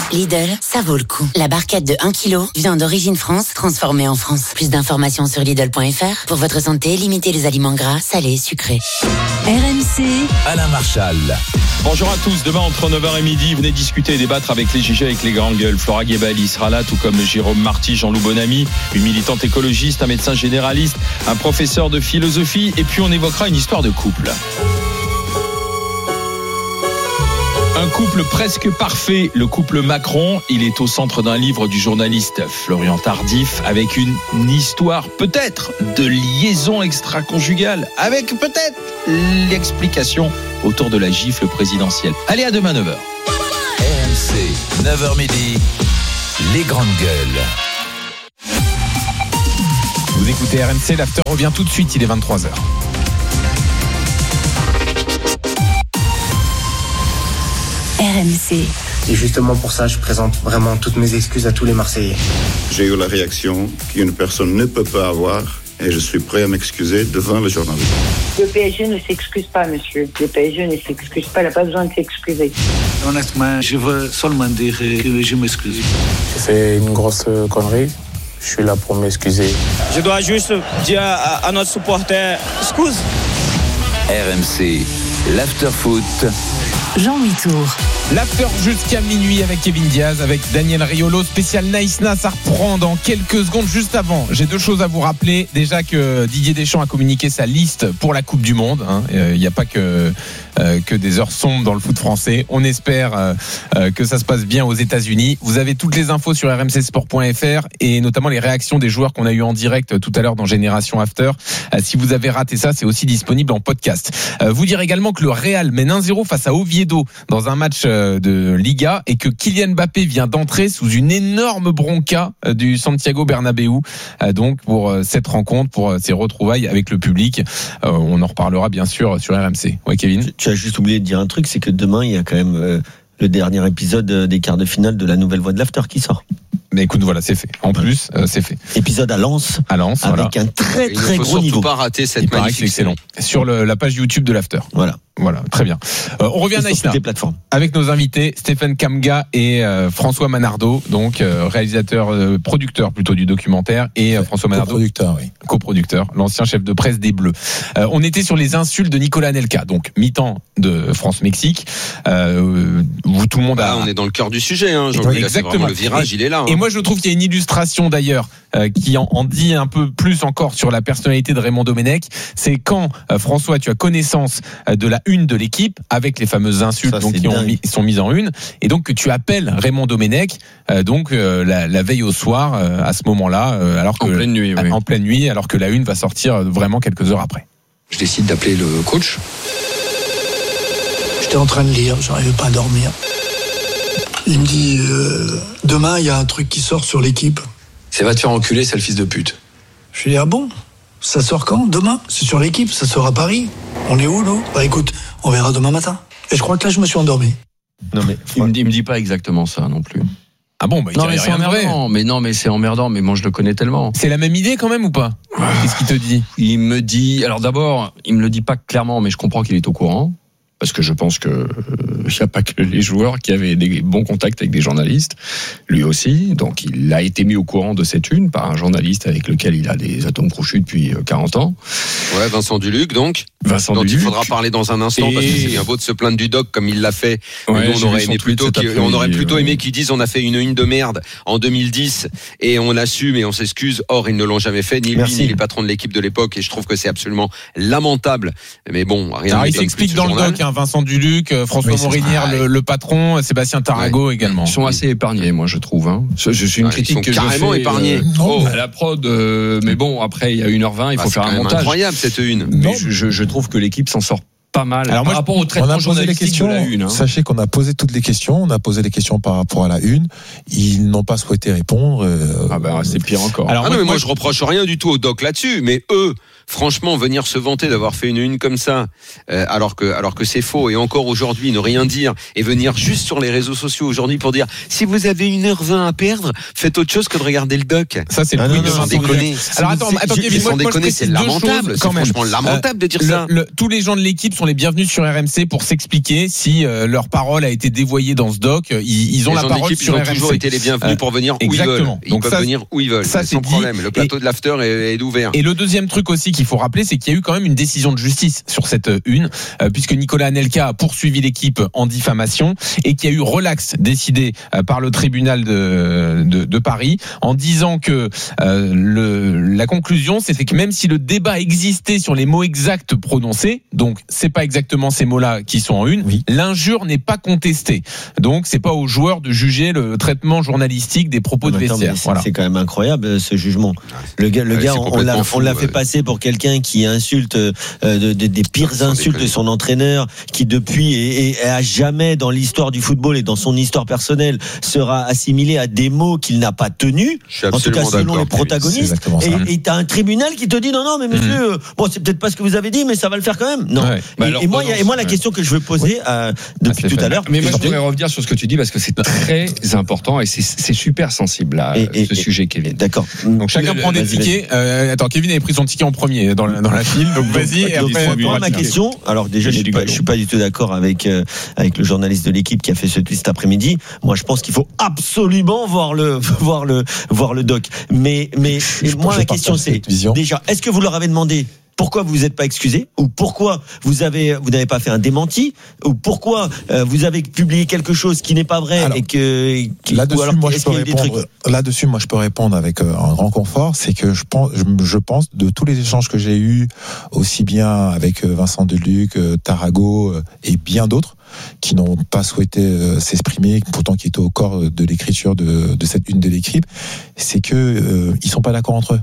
S19: Lidl, ça vaut le coup. La barquette de un kilo, viande d'origine France, transformée en France. Plus d'informations sur Lidl point F R. Pour votre santé, limitez les aliments gras, salés, sucrés.
S6: R M C,
S5: Alain Marchal.
S9: Bonjour à tous, demain entre neuf heures et midi, venez discuter et débattre avec les J G, avec les grandes gueules. Flora Guébali sera là, tout comme Jérôme Marty, Jean-Loup Bonamy, une militante écologiste, un médecin généraliste, un professeur de philosophie, et puis on évoquera une histoire de couple. Un couple presque parfait, le couple Macron. Il est au centre d'un livre du journaliste Florian Tardif, avec une, une histoire peut-être de liaison extra-conjugale, avec peut-être l'explication autour de la gifle présidentielle. Allez, à demain neuf heures.
S5: R M C, neuf heures midi, les grandes gueules.
S7: Vous écoutez R M C, l'after revient tout de suite, il est vingt-trois heures.
S6: R M C.
S21: Et justement pour ça, je présente vraiment toutes mes excuses à tous les Marseillais.
S22: J'ai eu la réaction qu'une personne ne peut pas avoir et je suis prêt à m'excuser devant le journaliste.
S23: Le P S G ne s'excuse pas, monsieur. Le P S G ne s'excuse pas, il n'a pas besoin de s'excuser.
S24: Honnêtement, je veux seulement dire que je m'excuse.
S25: J'ai fait une grosse connerie. Je suis là pour m'excuser.
S26: Je dois juste dire à, à notre supporter, excuse.
S5: R M C, l'after foot.
S6: Jean-Louis Tour.
S7: L'after jusqu'à minuit avec Kevin Diaz, avec Daniel Riolo, spécial Naïsna, ça reprend dans quelques secondes. Juste avant, j'ai deux choses à vous rappeler. Déjà que Didier Deschamps a communiqué sa liste pour la Coupe du Monde. Il hein. n'y a pas que, euh, que des heures sombres dans le foot français. On espère euh, euh, que ça se passe bien aux États-Unis. Vous avez toutes les infos sur r m c sport point f r et notamment les réactions des joueurs qu'on a eu en direct tout à l'heure dans Génération After. Euh, si vous avez raté ça, c'est aussi disponible en podcast. Euh, vous dire également que le Real mène un zéro face à Oviedo dans un match de Liga et que Kylian Mbappé vient d'entrer sous une énorme bronca du Santiago Bernabéu, donc pour cette rencontre, pour ces retrouvailles avec le public. On en reparlera bien sûr sur R M C. Ouais, Kevin.
S10: Tu as juste oublié de dire un truc, c'est que demain il y a quand même le dernier épisode des quarts de finale de la Nouvelle Voix de l'After qui sort.
S7: Mais écoute, voilà, c'est fait. En plus, euh, c'est fait.
S10: Épisode à Lens.
S7: À Lens,
S10: avec
S7: voilà.
S10: un très très gros niveau.
S8: Il ne faut surtout pas rater cette
S7: Il
S8: magnifique
S7: c'est excellent. Sur le, la page YouTube de l'After.
S10: Voilà.
S7: Voilà, très bien. Euh, on revient à Naïsna.
S10: Des plateformes.
S7: Avec nos invités, Stéphane Kamga et euh, François Manardo, donc euh, réalisateur, euh, producteur plutôt du documentaire, et euh, François Manardo,
S11: coproducteur, oui.
S7: coproducteur, l'ancien chef de presse des Bleus. Euh, on était sur les insultes de Nicolas Anelka, donc mi-temps de France-Mexique. Euh, où tout le monde a.
S8: Ah, on est dans le cœur du sujet, hein. Jean-Louis, là, c'est vraiment le virage,
S7: et,
S8: il est là. Hein.
S7: Et moi, je trouve qu'il y a une illustration d'ailleurs euh, qui en, en dit un peu plus encore sur la personnalité de Raymond Domenech. C'est quand euh, François, tu as connaissance euh, de la une de l'équipe avec les fameuses insultes. Ça, donc, qui ont mis, sont mises en une, et donc que tu appelles Raymond Domenech euh, donc euh, la, la veille au soir euh, à ce moment-là, euh, alors que
S9: en pleine nuit, oui.
S7: en pleine nuit, alors que la une va sortir vraiment quelques heures après.
S27: Je décide d'appeler le coach.
S16: J'étais en train de lire, j'arrivais pas à dormir. Il me dit euh, demain il y a un truc qui sort sur l'équipe.
S27: Ça va te faire enculer, c'est le fils de pute.
S16: Je lui dis ah bon, ça sort quand? Demain? C'est sur l'équipe, ça sort à Paris. On est où nous? Bah écoute, on verra demain matin. Et je crois que là je me suis endormi.
S9: Non mais il me dit, il me dit pas exactement ça non plus.
S7: Ah bon, bah il
S9: non mais c'est
S7: rien
S9: emmerdant. Mais non mais c'est emmerdant. Mais moi je le connais tellement.
S7: C'est la même idée quand même ou pas? Qu'est-ce qu'il te dit?
S9: Il me dit. Alors d'abord, il me le dit pas clairement, mais je comprends qu'il est au courant. Parce que je pense que euh, il n'y a pas que les joueurs qui avaient des bons contacts avec des journalistes, lui aussi. Donc il a été mis au courant de cette une par un journaliste avec lequel il a des atomes crochus depuis quarante ans.
S8: Ouais, Vincent Duluc donc.
S9: Vincent
S8: dont
S9: Duluc.
S8: il faudra parler dans un instant, et... parce que c'est bien beau de se plaindre du doc comme il l'a fait.
S9: Ouais,
S8: mais nous, on aurait aimé plutôt on aurait plutôt aimé qu'ils disent on a fait une une de merde en deux mille dix et on l'assume et on s'excuse. Or ils ne l'ont jamais fait, ni
S10: Merci.
S8: lui ni les patrons de l'équipe de l'époque, et je trouve que c'est absolument lamentable. Mais bon, rien.
S7: Alors, il s'explique dans le doc, hein, Vincent Duluc, François oui, Morinière, le, le patron, Sébastien Tarago ouais. également.
S9: Ils sont assez épargnés, moi je trouve. Hein. Je, je suis une
S8: ouais,
S9: critique
S8: ils sont
S9: que
S8: carrément
S9: je fais
S8: épargnés.
S9: Euh, oh. À la prod, euh, mais bon, après il y a une heure vingt, il faut
S8: bah,
S9: faire un montage.
S8: C'est incroyable cette une.
S9: Mais je, je, je trouve que l'équipe s'en sort pas mal.
S11: Alors
S9: par
S11: moi,
S9: rapport au traitement journalistique de la une. Hein.
S11: Sachez qu'on a posé toutes les questions, on a posé les questions par rapport à la une. Ils n'ont pas souhaité répondre. Euh...
S9: Ah ben c'est pire encore.
S8: Alors ah non, mais moi je reproche rien du tout au doc là-dessus, mais eux, franchement, venir se vanter d'avoir fait une une comme ça, euh, alors que alors que c'est faux, et encore aujourd'hui ne rien dire et venir juste sur les réseaux sociaux aujourd'hui pour dire si vous avez une heure vingt à perdre, faites autre chose que de regarder le doc.
S7: Ça c'est
S8: ah
S7: le
S8: non, sans déconner.
S7: Alors attends, attends Kevin,
S8: sans déconner, c'est lamentable. C'est franchement lamentable de dire
S7: le,
S8: ça.
S7: Le, tous les gens de l'équipe sont sont les bienvenus sur R M C pour s'expliquer si euh, leur parole a été dévoyée dans ce doc. Ils, ils ont
S8: les
S7: la
S8: gens
S7: parole
S8: d'équipe,
S7: sur
S8: ils ont
S7: R M C.
S8: toujours été les bienvenus pour venir où
S7: Exactement.
S8: ils veulent. Ils
S7: Donc
S8: peuvent
S7: ça,
S8: venir où ils veulent,
S7: ça,
S8: sans
S7: c'est
S8: problème.
S7: dit.
S8: Le plateau
S7: Et,
S8: de l'after est, est ouvert.
S7: Et le deuxième truc aussi qu'il faut rappeler, c'est qu'il y a eu quand même une décision de justice sur cette une, euh, puisque Nicolas Anelka a poursuivi l'équipe en diffamation et qu'il y a eu relax décidé euh, par le tribunal de, de, de Paris en disant que euh, le, la conclusion, c'était que même si le débat existait sur les mots exacts prononcés, donc c'est pas exactement ces mots-là qui sont en une, oui. l'injure n'est pas contestée. Donc c'est pas aux joueurs de juger le traitement journalistique des propos de vestiaire.
S10: C'est,
S7: voilà.
S10: c'est quand même incroyable ce jugement. Le gars, le
S8: ouais,
S10: gars, on l'a,
S8: fou,
S10: on l'a
S8: ouais.
S10: fait passer pour quelqu'un qui insulte euh, de, de, des pires
S8: non,
S10: insultes de son entraîneur, qui depuis et, et à jamais dans l'histoire du football et dans son histoire personnelle sera assimilé à des mots qu'il n'a pas tenus. En tout cas selon les protagonistes. Et t'as un tribunal qui te dit non non mais monsieur, mmh. bon c'est peut-être pas ce que vous avez dit mais ça va le faire quand même. Non. Ouais. Et, alors, et moi, et moi la ouais. question que je veux poser euh, depuis ah, tout à l'heure.
S9: Mais moi je voudrais revenir sur ce que tu dis parce que c'est très important et c'est, c'est super sensible à et, et, ce et, sujet, Kevin.
S10: D'accord.
S7: Donc chacun le, prend des tickets. Euh, attends, Kevin avait pris son ticket en premier dans la, dans la file. Donc vas-y. Et après,
S10: moi, ma question. Alors déjà, je suis pas, je suis pas du tout d'accord avec euh, avec le journaliste de l'équipe qui a fait ce tweet cet après-midi. Moi, je pense qu'il faut absolument voir le voir le voir le doc. Mais mais je, moi, la question c'est déjà, est-ce que vous leur avez demandé pourquoi vous vous êtes pas excusé, ou pourquoi vous avez vous n'avez pas fait un démenti, ou pourquoi euh, vous avez publié quelque chose qui n'est pas vrai. Alors, et que qui,
S11: là-dessus,
S10: alors,
S11: moi je peux répondre. Là-dessus, moi je peux répondre avec euh, un grand confort, c'est que je pense, je, je pense de tous les échanges que j'ai eus, aussi bien avec Vincent Deluc, euh, Tarago euh, et bien d'autres, qui n'ont pas souhaité euh, s'exprimer, pourtant qui étaient au corps de l'écriture de, de cette une de l'équipe, c'est que euh, ils sont pas d'accord entre eux.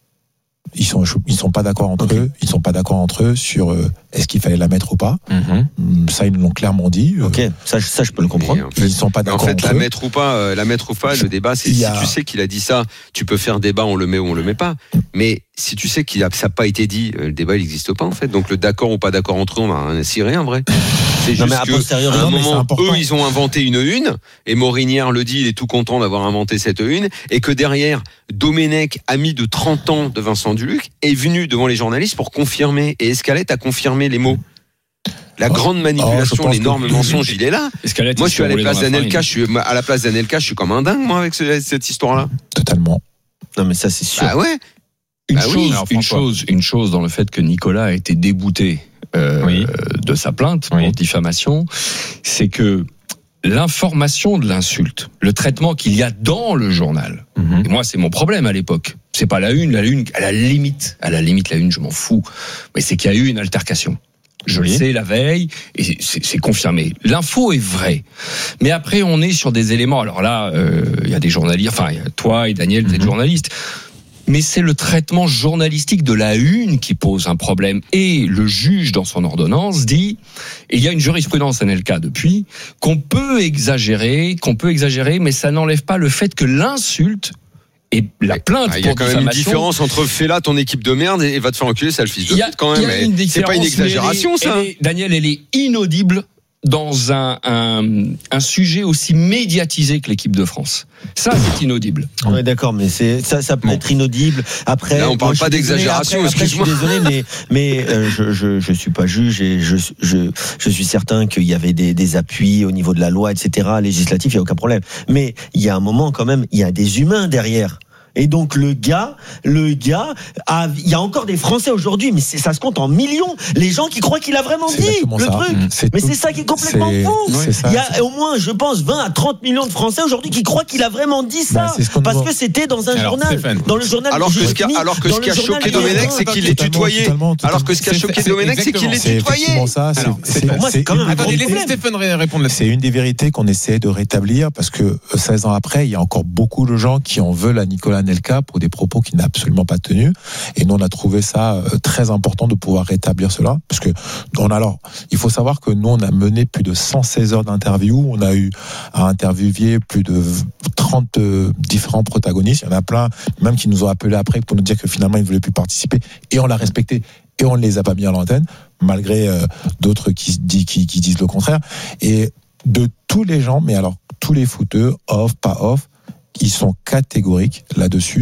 S11: Ils sont ils sont pas d'accord entre okay. eux, ils sont pas d'accord entre eux sur euh, est-ce qu'il fallait la mettre ou pas. Mm-hmm. Ça ils nous l'ont clairement dit.
S10: Ok, ça ça je peux le comprendre.
S8: En fait,
S10: ils sont pas d'accord.
S8: En fait,
S10: entre
S8: la
S10: eux.
S8: mettre ou pas, euh, la mettre ou pas, le débat c'est si a... tu sais qu'il a dit ça, tu peux faire débat, on le met ou on le met pas. Mais si tu sais qu'il a ça n'a pas été dit, le débat il n'existe pas en fait. Donc le d'accord ou pas d'accord entre eux, on va rien cirer en vrai. C'est juste qu'à un moment, eux, ils ont inventé une une, et Morinière le dit, il est tout content d'avoir inventé cette une, et que derrière, Domenech, ami de trente ans de Vincent Duluc, est venu devant les journalistes pour confirmer, et Escalette a confirmé les mots. La oh, grande manipulation, oh, l'énorme que... mensonge, il est là. Escalette, moi, je suis à la place d'Anelka, je suis à la place d'Anelka, je suis comme un dingue, moi, avec ce, cette histoire-là.
S11: Totalement.
S10: Non, mais ça, c'est sûr.
S8: Ah ouais.
S9: Une
S8: bah
S9: chose,
S8: oui,
S9: alors, une chose, une chose dans le fait que Nicolas a été débouté euh, oui. de sa plainte oui. pour diffamation, c'est que l'information de l'insulte, le traitement qu'il y a dans le journal. Mm-hmm. Et moi, c'est mon problème à l'époque. C'est pas la une, la une, à la limite, à la limite, la une, je m'en fous. Mais c'est qu'il y a eu une altercation. Je oui. le sais la veille, et c'est, c'est confirmé. L'info est vraie. Mais après, on est sur des éléments. Alors là, il euh, y a des journalistes, enfin, y a toi et Daniel, vous êtes mm-hmm. journalistes. Mais c'est le traitement journalistique de la une qui pose un problème. Et le juge, dans son ordonnance, dit, et il y a une jurisprudence Anelka depuis, qu'on peut exagérer, qu'on peut exagérer, mais ça n'enlève pas le fait que l'insulte et la plainte
S8: il y a quand même une différence entre fais là ton équipe de merde et va te faire enculer, ça le fils de pute quand même. C'est pas une exagération,
S9: elle est,
S8: ça.
S9: Elle est, Daniel, elle est inaudible dans un, un, un sujet aussi médiatisé que l'équipe de France. Ça, c'est inaudible.
S10: Ouais, d'accord, mais c'est, ça, ça peut bon. être inaudible. Après,
S8: là, on parle
S10: moi,
S8: pas d'exagération,
S10: après, excuse-moi. Après, je suis désolé, mais, mais euh, je, je, je suis pas juge et je, je, je suis certain qu'il y avait des, des appuis au niveau de la loi, et cetera, législatif, il y a aucun problème. Mais il y a un moment, quand même, il y a des humains derrière. Et donc le gars, le gars, a, il y a encore des Français aujourd'hui, mais c'est, ça se compte en millions. Les gens qui croient qu'il a vraiment
S11: c'est
S10: dit le
S11: ça.
S10: truc.
S11: C'est
S10: mais
S11: tout,
S10: c'est ça qui est complètement
S11: c'est,
S10: fou.
S11: C'est ça,
S10: il y a au moins, je pense, vingt à trente millions de Français aujourd'hui qui croient qu'il a vraiment dit ça, bah, parce voit. que c'était dans un alors, journal,
S8: Stéphane.
S10: dans le journal.
S8: Alors que ce qui a, alors que ce qui a choqué Domenech, c'est qu'il l'ait tutoyé. Alors que ce qui a choqué Domenech, c'est qu'il l'ait tutoyé.
S11: Ça, c'est
S10: pour moi, c'est quand même.
S7: Attendez, laissez Stéphane répondre.
S11: C'est une des vérités qu'on essaie de rétablir parce que seize ans après, il y a encore beaucoup de gens qui en veulent à Nicolas Anelka pour des propos qu'il n'a absolument pas tenus. Et nous, on a trouvé ça très important de pouvoir rétablir cela. Parce que, on a, alors, il faut savoir que nous, on a mené plus de cent seize heures d'interview. On a eu à interviewer plus de trente différents protagonistes. Il y en a plein, même qui nous ont appelés après pour nous dire que finalement, ils ne voulaient plus participer. Et on l'a respecté. Et on ne les a pas mis à l'antenne, malgré euh, d'autres qui, qui, qui disent le contraire. Et de tous les gens, mais alors, tous les footeux, off, pas off, ils sont catégoriques là-dessus.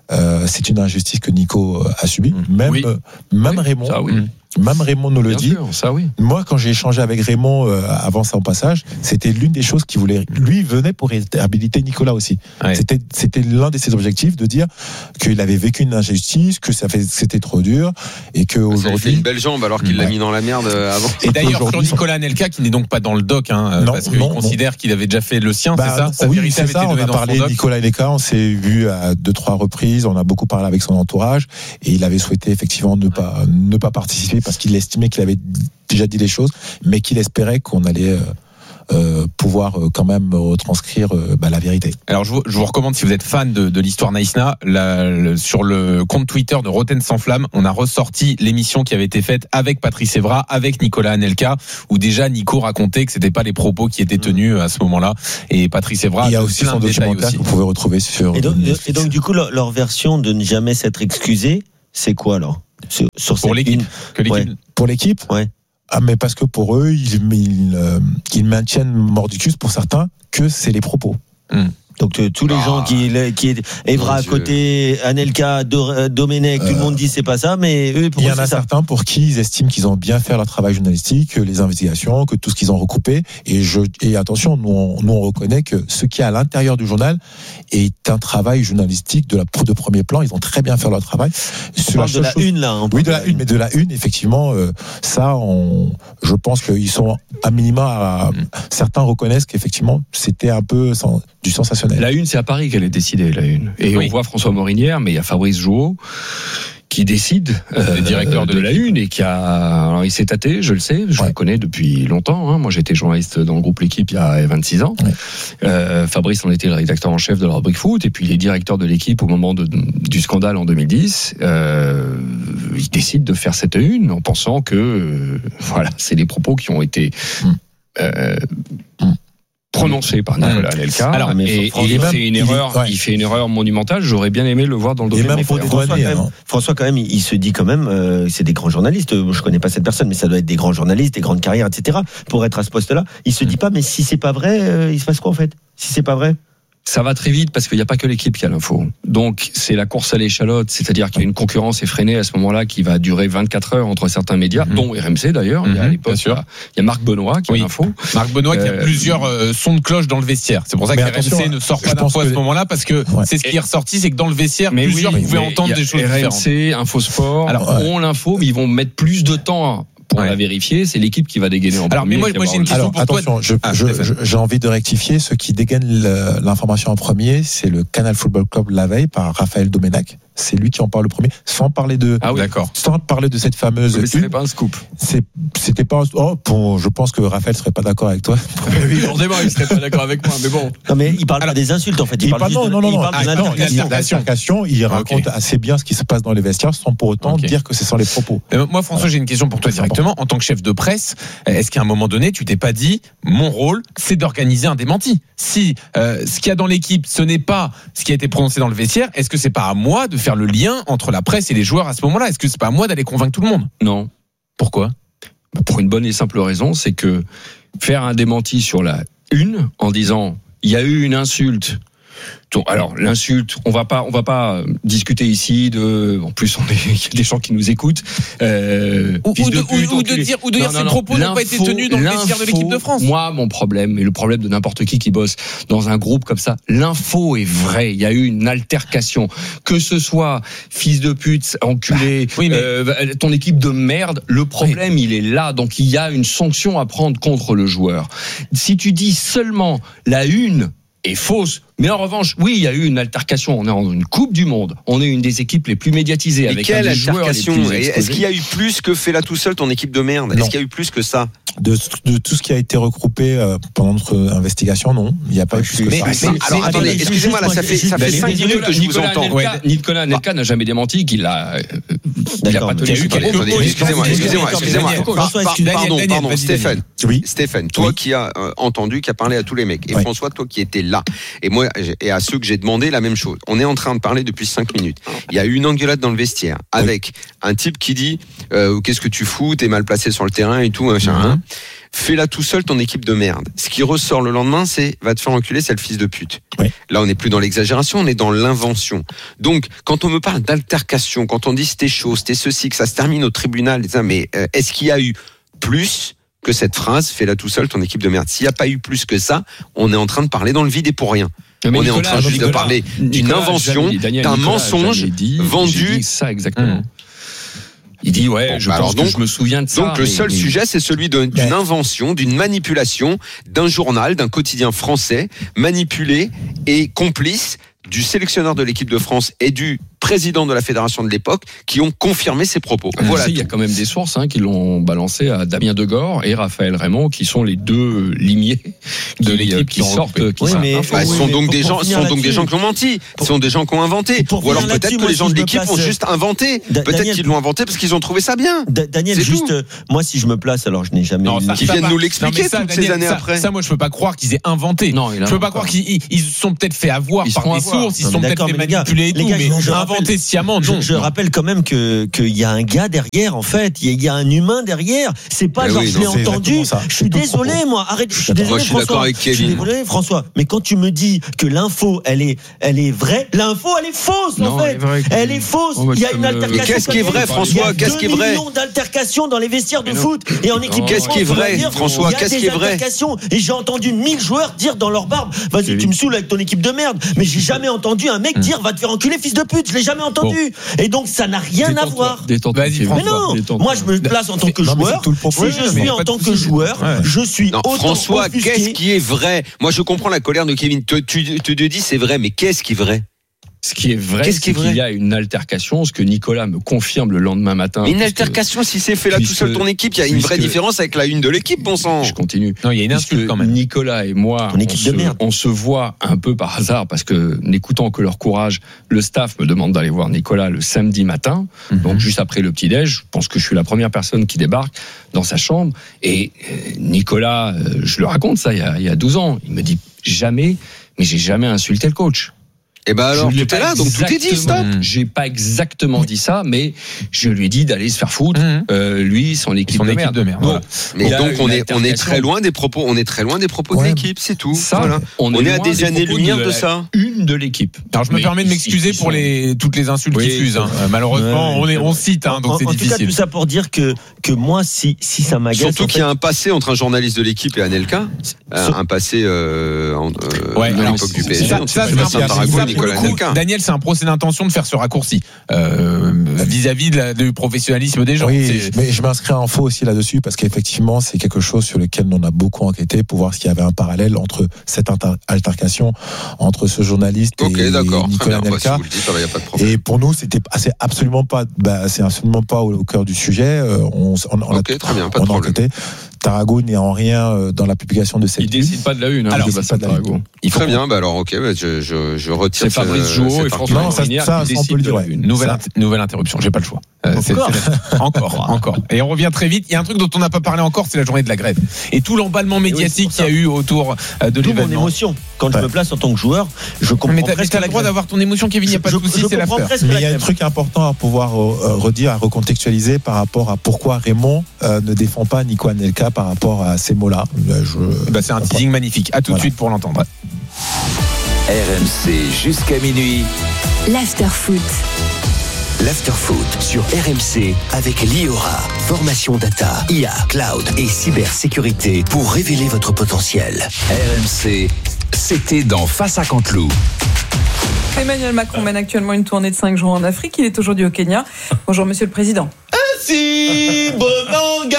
S11: euh, c'est une injustice que Nico a subie.
S9: Mmh.
S11: Même,
S9: oui.
S11: euh, même
S9: oui,
S11: Raymond.
S9: Ça, oui.
S11: Même Raymond nous le
S9: Bien
S11: dit.
S9: sûr, ça oui.
S11: Moi, quand j'ai échangé avec Raymond euh, avant son passage, c'était l'une des choses qu'il voulait. Lui venait pour réhabiliter Nicolas aussi. Ouais. C'était, c'était l'un de ses objectifs de dire qu'il avait vécu une injustice, que ça fait, c'était trop dur et que aujourd'hui.
S8: Ça lui fait une belle jambe alors qu'il ouais. l'a mis dans la merde avant.
S7: Et d'ailleurs, sur Nicolas Anelka, qui n'est donc pas dans le doc, hein, non, parce qu'il considère qu'il avait déjà fait le sien, bah, c'est ça. Sa
S11: oui,
S7: vérité
S11: c'est ça. On a parlé de Nicolas Anelka, on s'est vu à deux trois reprises, on a beaucoup parlé avec son entourage et il avait souhaité effectivement ne pas ne pas participer parce qu'il estimait qu'il avait déjà dit les choses, mais qu'il espérait qu'on allait euh, euh, pouvoir euh, quand même retranscrire euh, bah, la vérité.
S7: Alors je vous, je vous recommande, si vous êtes fan de, de l'histoire Naïsna, la, le, sur le compte Twitter de Rotten sans flamme, on a ressorti l'émission qui avait été faite avec Patrice Evra, avec Nicolas Anelka, où déjà Nico racontait que c'était pas les propos qui étaient tenus à ce moment-là, et Patrice Evra.
S11: Il y a aussi son documentaire que vous pouvez retrouver sur.
S10: Et donc, et donc du coup, leur, leur version de ne jamais s'être excusé, c'est quoi alors? Sur, sur
S7: pour l'équipe, que l'équipe.
S10: Ouais.
S11: Pour l'équipe,
S10: ouais.
S11: Ah, mais parce que pour eux, ils, ils, euh, ils maintiennent mordicus pour certains que c'est les propos.
S10: Hum. Donc euh, tous les ah. gens qui qui est Evra à côté, Anelka, Do, Domenech, euh, tout le monde dit c'est pas ça, mais eux pour
S11: il y
S10: eux,
S11: en a
S10: ça.
S11: certains pour qui ils estiment qu'ils ont bien fait leur travail journalistique, les investigations, que tout ce qu'ils ont recoupé. Et je et attention, nous on, nous on reconnaît que ce qui est à l'intérieur du journal est un travail journalistique de la de premier plan. Ils ont très bien fait leur travail.
S10: On parle de la chose, une là. Hein,
S11: oui, de la une, mais de la une, effectivement, euh, ça, on, je pense qu'ils sont à minima. À, mmh. Certains reconnaissent qu'effectivement c'était un peu sans, du sensationnel.
S9: La une, c'est à Paris qu'elle est décidée, la une. Et oui. On voit François Morinière, mais il y a Fabrice Jouot qui décide euh, directeur de, de la une et qui a, alors il s'est tâté, je le sais, je ouais. le connais depuis longtemps. Hein. Moi, j'étais journaliste dans le groupe L'équipe il y a vingt-six ans. Ouais. Euh, Fabrice en était le rédacteur en chef de la rubrique foot et puis il est directeur de l'équipe au moment de, du scandale en deux mille dix. Euh, il décide de faire cette une en pensant que euh, voilà, c'est les propos qui ont été mm. Euh, mm. prononcé par Nicolas Anelka. Alors, et, et il fait une erreur, il, ouais. il fait une erreur monumentale. J'aurais bien aimé le voir dans le domaine.
S10: François, François, quand même, François, quand même, il, il se dit quand même, euh, c'est des grands journalistes. Je connais pas cette personne, mais ça doit être des grands journalistes, des grandes carrières, et cetera. Pour être à ce poste-là, il se dit pas, mais si c'est pas vrai, euh, il se passe quoi en fait? Si c'est pas vrai?
S9: Ça va très vite parce qu'il n'y a pas que l'équipe qui a l'info. Donc, c'est la course à l'échalote, c'est-à-dire qu'il y a une concurrence effrénée à ce moment-là qui va durer vingt-quatre heures entre certains médias, mmh. dont R M C d'ailleurs. Mmh, il y a à l'époque, il y a Marc Benoît qui oui. a l'info.
S7: Marc Benoît euh, qui a plusieurs euh, sons de cloche dans le vestiaire. C'est pour ça que R M C ne sort pas d'info à ce moment-là parce que ouais. c'est ce qui est ressorti, c'est que dans le vestiaire, mais plusieurs oui, pouvaient entendre des choses différentes.
S9: R M C, Infosport, alors, ouais. ont l'info, mais ils vont mettre plus de temps pour ouais. la vérifier, c'est l'équipe qui va dégainer en
S7: Alors,
S9: premier.
S7: Mais moi, moi j'ai une question
S11: Alors,
S7: pour
S11: attention,
S7: toi.
S11: Je,
S7: ah,
S11: je, je, j'ai envie de rectifier. Ceux qui dégainent l'information en premier, c'est le Canal Football Club la veille par Raphaël Domenech. C'est lui qui en parle le premier, sans parler de,
S7: ah oui, d'accord.
S11: sans parler de cette fameuse.
S9: Mais c'était pas un scoop.
S11: C'est, c'était pas. Un, oh, bon, je pense que Raphaël serait pas d'accord avec toi.
S9: Oui, forcément, il serait pas d'accord avec moi, mais bon.
S10: Non, mais il parle Alors, pas des insultes en fait. Il, il parle, parle non, non, non,
S11: il parle non, de l'altercation. Il raconte okay. assez bien ce qui se passe dans les vestiaires, sans pour autant okay. dire que ce sont les propos.
S7: Mais moi, François, j'ai une question pour toi directement. En tant que chef de presse, est-ce qu'à un moment donné, tu t'es pas dit, mon rôle, c'est d'organiser un démenti? Si euh, ce qu'il y a dans l'équipe, ce n'est pas ce qui a été prononcé dans le vestiaire, est-ce que c'est pas à moi de faire le lien entre la presse et les joueurs à ce moment-là? Est-ce que c'est pas à moi d'aller convaincre tout le monde?
S9: Non.
S7: Pourquoi?
S9: Pour une bonne et simple raison, c'est que faire un démenti sur la une en disant il y a eu une insulte. Alors l'insulte, on va pas, on va pas discuter ici de. En plus, on est, il y a des gens qui nous écoutent. Euh,
S7: ou, ou, de, de pute, ou, ou de dire, ou de non, dire non, ces non, propos n'ont pas été tenus dans le vestiaire de l'équipe de France.
S9: Moi, mon problème et le problème de n'importe qui qui bosse dans un groupe comme ça, l'info est vraie. Il y a eu une altercation, que ce soit fils de pute, enculé, bah, oui, mais... euh, ton équipe de merde. Le problème, oui. il est là. Donc il y a une sanction à prendre contre le joueur. Si tu dis seulement la une est fausse. Mais en revanche, oui, il y a eu une altercation. On est en une Coupe du Monde. On est une des équipes les plus médiatisées.
S8: Mais
S9: avec
S8: quelle
S9: un des
S8: altercation
S9: joueurs les plus
S8: Est-ce qu'il y a eu plus que fais-la tout seul ton équipe de merde?
S11: Non.
S8: Est-ce qu'il y a eu plus que ça?
S11: De, de tout ce qui a été regroupé euh, pendant notre investigation, non. Il n'y a pas eu plus que
S8: mais,
S11: ça.
S8: Mais, alors, attendez, excusez-moi, là, ça fait, ça fait cinq minutes que je vous entends.
S9: Nicolas Anelka n'a jamais démenti qu'il a, il a pas tenu.
S8: Excusez-moi, excusez-moi, excusez-moi. Pardon, pardon, Stéphane.
S11: Oui.
S8: Stéphane, toi qui as entendu, qui a parlé à tous les mecs. Et François, toi qui étais là. Et moi, moi et à ceux que j'ai demandé la même chose. On est en train de parler depuis cinq minutes. Il y a eu une engueulade dans le vestiaire avec oui. un type qui dit euh, qu'est-ce que tu fous, t'es mal placé sur le terrain et tout, machin. Mm-hmm. Hein. Fais-la tout seul ton équipe de merde. Ce qui ressort le lendemain, c'est va te faire enculer, c'est le fils de pute. Oui. Là, on n'est plus dans l'exagération, on est dans l'invention. Donc, quand on me parle d'altercation, quand on dit c'était chaud, c'était ceci, que ça se termine au tribunal, mais euh, est-ce qu'il y a eu plus que cette phrase, fais-la tout seul ton équipe de merde? S'il n'y a pas eu plus que ça, on est en train de parler dans le vide et pour rien. Mais on Nicolas, est en train juste Nicolas, de parler d'une Nicolas, invention, dit, Daniel, d'un Nicolas, mensonge dit, vendu.
S9: Dit ça exactement. Mmh. Il dit ouais, bon, je bah pense donc, que je me souviens de ça.
S8: Donc le seul mais... sujet, c'est celui de, d'une invention, d'une manipulation d'un journal, d'un quotidien français, manipulé et complice du sélectionneur de l'équipe de France et du président de la fédération de l'époque qui ont confirmé ces propos.
S9: Ah, voilà. Il y a quand même des sources hein, qui l'ont balancé à Damien Degore et Raphaël Raymond, qui sont les deux limiers de qui, l'équipe qui, qui sortent. Qui
S8: oui, mais, bah, oui, sont donc des gens, sont donc des gens qui ont menti, pour, sont des gens qui ont inventé. Ou alors peut-être que les gens de l'équipe ont juste inventé. Da- peut-être Daniel, qu'ils l'ont inventé parce qu'ils ont trouvé ça bien.
S10: Da- Daniel, c'est juste, euh, moi si je me place, alors je n'ai jamais.
S8: Non, qui viennent nous l'expliquer toutes ces années après.
S7: Ça, moi, je peux pas croire qu'ils aient inventé. Non, je peux pas croire qu'ils se sont peut-être fait avoir par des sources, ils sont peut-être fait manipuler et tout, mais inventé sciemment.
S10: Je, je rappelle quand même que qu'il y a un gars derrière en fait, il y, y a un humain derrière. C'est pas mais genre oui, je l'ai entendu. Je suis désolé moi. Arrête. Je suis désolé. Moi, je suis François. D'accord avec Kevin. Je suis désolé François. Mais quand tu me dis que l'info elle est elle est vraie, l'info elle est fausse non, en fait. Elle est fausse.
S8: Il y a une altercation. Mais qu'est-ce qui est vrai François? Qu'est-ce qui est vrai?
S10: Il y a deux millions d'altercations dans les vestiaires de foot et en équipe.
S8: Qu'est-ce qui est vrai François? Qu'est-ce qui est vrai?
S10: Et j'ai entendu mille joueurs dire dans leur barbe, vas-y tu me saoules avec ton équipe de merde. Mais j'ai jamais entendu un mec dire va te faire enculer fils de pute. Je l'ai jamais entendu. Et donc ça n'a rien détends-toi, à voir.
S7: Vas-y,
S10: mais non, moi je me place en tant que non, joueur. Si je suis en tant que joueur, ouais. je suis non, autant
S8: François,
S10: offusqué.
S8: Qu'est-ce qui est vrai? Moi je comprends la colère de Kevin. Tu te tu, tu dis c'est vrai, mais qu'est-ce qui est vrai?
S9: Ce qui est vrai, Qu'est-ce c'est est vrai qu'il y a une altercation, ce que Nicolas me confirme le lendemain matin.
S8: Mais une altercation, si c'est fait là tout seul ton équipe, il y a une vraie différence avec la une de l'équipe, bon sang.
S9: Je continue.
S7: Non, il y a une insulte quand même.
S9: Nicolas et moi, on se, on se voit un peu par hasard parce que n'écoutant que leur courage, le staff me demande d'aller voir Nicolas le samedi matin, mm-hmm. donc juste après le petit-déj. Je pense que je suis la première personne qui débarque dans sa chambre. Et Nicolas, je le raconte ça il y a, il y a douze ans, il me dit jamais, mais j'ai jamais insulté le coach.
S8: Et ben alors, tout est là, donc tout est dit, stop.
S9: J'ai pas exactement dit ça, mais je lui ai dit d'aller se faire foutre. Mmh. Euh, lui, son équipe,
S7: son
S9: de,
S7: équipe
S9: merde.
S7: de merde.
S8: Bon. Mais donc on est on est très loin des propos, on est très loin des propos ouais. de l'équipe, c'est tout.
S9: Ça,
S8: voilà.
S9: On est,
S8: on est à des années-lumière de, de ça.
S9: Une de l'équipe.
S7: Alors je me mais permets de m'excuser pour les toutes les insultes oui, qui fusent. Hein. Malheureusement, ouais, on est on cite, hein, donc
S10: en,
S7: c'est
S10: en
S7: difficile.
S10: En tout cas, tout ça pour dire que que moi, si si ça m'agace.
S8: Surtout en fait, qu'il y a un passé entre un journaliste de l'équipe et Anelka, un passé euh, à l'époque du P S G.
S7: Ça, c'est Nicolas Anelka. Daniel, c'est un procès d'intention de faire ce raccourci euh, vis-à-vis de la, du professionnalisme des gens.
S11: Oui, c'est... mais je m'inscris en faux aussi là-dessus parce qu'effectivement, c'est quelque chose sur lequel on a beaucoup enquêté pour voir s'il y avait un parallèle entre cette inter- altercation entre ce journaliste
S8: okay,
S11: et
S8: d'accord.
S11: Nicolas Anelka.
S8: Bah,
S11: et pour nous, c'était c'est absolument pas, bah, c'est absolument pas au, au cœur du sujet. On, on, on
S8: okay,
S11: a,
S8: très bien, pas de
S11: on a enquêté. Tarago n'est en rien dans la publication de cette.
S9: Il décide pas de la une. Hein,
S11: alors, c'est pas de la une.
S8: Il très bien. Bah alors, ok, bah, je, je, je retire.
S9: C'est Fabrice Jouot et François.
S11: Non, ça, ça, ça on peut le dire. Ouais.
S7: Nouvelle, int- nouvelle interruption. J'ai pas le choix. Euh, c'est, c'est encore, encore. Et on revient très vite. Il y a un truc dont on n'a pas parlé encore, c'est la journée de la grève et tout l'emballement médiatique oui, qu'il y a eu autour de D'où l'événement.
S10: Mon émotion. Quand ouais. je me place en tant que joueur, je comprends.
S7: Mais t'as, mais t'as le droit d'avoir ton émotion, Kevin. Il n'y a pas de souci, c'est l'after.
S11: Mais il y a un truc important à pouvoir euh, redire, à recontextualiser par rapport à pourquoi Raymond euh, ne défend pas Nico Anelka par rapport à ces mots-là.
S7: Je... Bah, c'est un teasing magnifique. À tout voilà. de suite pour l'entendre.
S5: R M C jusqu'à minuit.
S6: L'after-foot.
S2: L'after-foot sur R M C avec Liora. Formation data, I A, cloud et cybersécurité pour révéler votre potentiel.
S5: R M C, c'était dans Face à Canteloup.
S17: Emmanuel Macron mène actuellement une tournée de cinq jours en Afrique. Il est aujourd'hui au Kenya. Bonjour Monsieur le Président.
S10: Si Bonanga,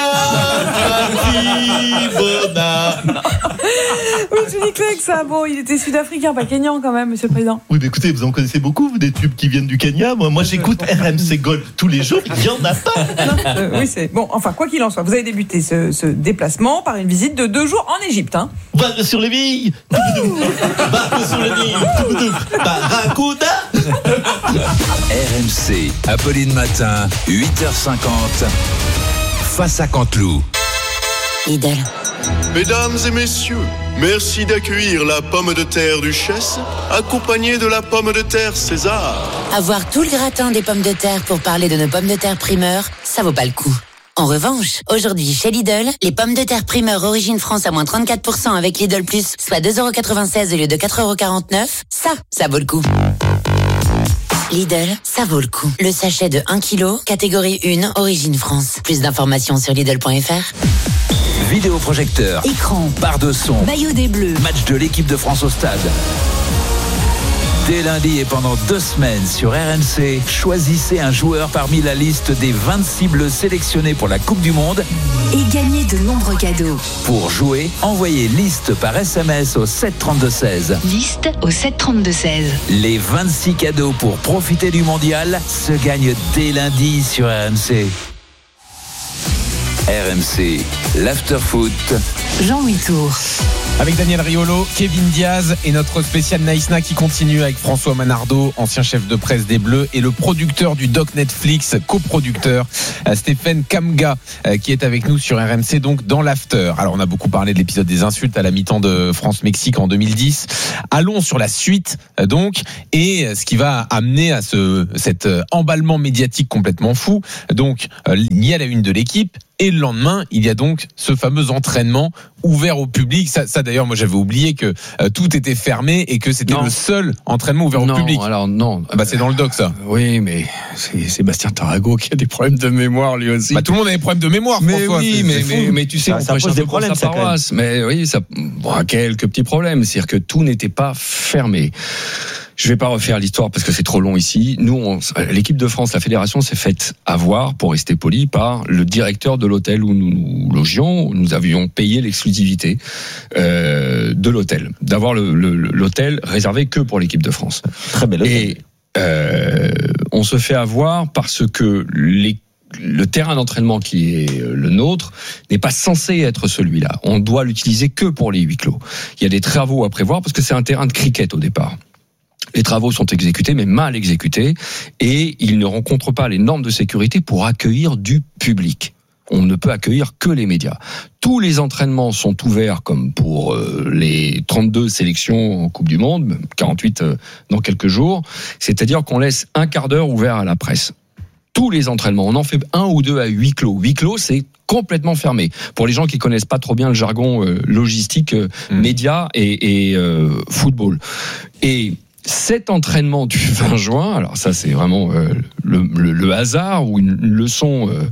S10: si Bona.
S17: Oui, je dis que ça. Bon, il était sud-africain, pas kenyan quand même, Monsieur le Président.
S10: Oui, mais écoutez, vous en connaissez beaucoup, vous, des tubes qui viennent du Kenya. Moi, moi j'écoute R M C Gold tous les jours. Il y en a pas.
S17: Non, euh, oui, c'est bon. Enfin, quoi qu'il en soit, vous avez débuté ce, ce déplacement par une visite de deux jours en Égypte. Hein.
S10: Barre sur les billes. Barre sur les billes. Barracuda.
S5: R M C, Apolline Matin, huit heures cinquante. Face à Canteloup.
S6: Idole.
S3: Mesdames et messieurs, Merci d'accueillir la pomme de terre Duchesse, accompagnée de la pomme de terre César.
S4: Avoir tout le gratin des pommes de terre pour parler de nos pommes de terre primeur, ça vaut pas le coup. En revanche, aujourd'hui chez Lidl, les pommes de terre primeur origine France à moins trente-quatre pour cent avec Lidl Plus, soit deux euros quatre-vingt-seize au lieu de quatre euros quarante-neuf, ça, ça vaut le coup. Lidl, ça vaut le coup. Le sachet de un kilo, catégorie un, origine France. Plus d'informations sur Lidl point F R.
S5: Vidéoprojecteur,
S6: écran,
S5: barre de son,
S6: maillot des Bleus,
S5: match de l'équipe de France au stade. Dès lundi et pendant deux semaines sur R M C, choisissez un joueur parmi la liste des vingt-six bleus sélectionnés pour la Coupe du Monde
S6: et gagnez de nombreux cadeaux.
S5: Pour jouer, envoyez liste par S M S au sept trente-deux seize.
S6: Liste au sept trente-deux seize.
S5: Les vingt-six cadeaux pour profiter du mondial se gagnent dès lundi sur R M C. R M C, l'after-foot.
S6: Jean-Louis Tour.
S7: Avec Daniel Riolo, Kevin Diaz et notre spécial Naïsna qui continue avec François Manardo, ancien chef de presse des Bleus, et le producteur du doc Netflix, coproducteur, Stéphane Kamga, qui est avec nous sur R M C, donc dans l'after. Alors on a beaucoup parlé de l'épisode des insultes à la mi-temps de France-Mexique en deux mille dix. Allons sur la suite donc, et ce qui va amener à ce, cet emballement médiatique complètement fou. Donc il y a la une de l'équipe. Et le lendemain, il y a donc ce fameux entraînement ouvert au public. Ça, ça d'ailleurs, moi j'avais oublié que euh, tout était fermé et que c'était non. le seul entraînement ouvert
S9: non,
S7: au public.
S9: Alors non,
S7: ah bah c'est dans le doc ça.
S9: Oui, mais c'est Sébastien Tarago qui a des problèmes de mémoire lui aussi.
S7: Bah tout le monde a des problèmes de mémoire.
S9: Mais
S7: François,
S9: oui,
S7: c'est,
S9: mais,
S7: c'est
S9: mais, mais tu sais,
S10: ça,
S9: on
S10: ça
S9: prêche
S10: pose
S9: un
S10: des
S9: peu
S10: problèmes,
S9: pour sa paroisse. Mais oui, ça, bon, quelques petits problèmes, c'est-à-dire que tout n'était pas fermé. Je vais pas refaire l'histoire parce que c'est trop long ici. Nous, on, l'équipe de France, la fédération s'est faite avoir, pour rester poli, par le directeur de l'hôtel où nous, nous logions. Nous avions payé l'exclusivité euh, de l'hôtel, d'avoir le, le, l'hôtel réservé que pour l'équipe de France.
S10: Très bel hôtel.
S9: Et euh, on se fait avoir parce que les le terrain d'entraînement qui est le nôtre n'est pas censé être celui-là. On doit l'utiliser que pour les huis clos. Il y a des travaux à prévoir parce que c'est un terrain de cricket au départ. Les travaux sont exécutés, mais mal exécutés, et ils ne rencontrent pas les normes de sécurité pour accueillir du public. On ne peut accueillir que les médias. Tous les entraînements sont ouverts comme pour euh, les trente-deux sélections en Coupe du Monde, quarante-huit euh, dans quelques jours. C'est-à-dire qu'on laisse un quart d'heure ouvert à la presse. Tous les entraînements, on en fait un ou deux à huis clos. Huis clos, c'est complètement fermé. Pour les gens qui connaissent pas trop bien le jargon euh, logistique, euh, mmh. médias et, et euh, football. Et cet entraînement du vingt juin, alors ça c'est vraiment euh, le, le, le hasard ou une leçon euh,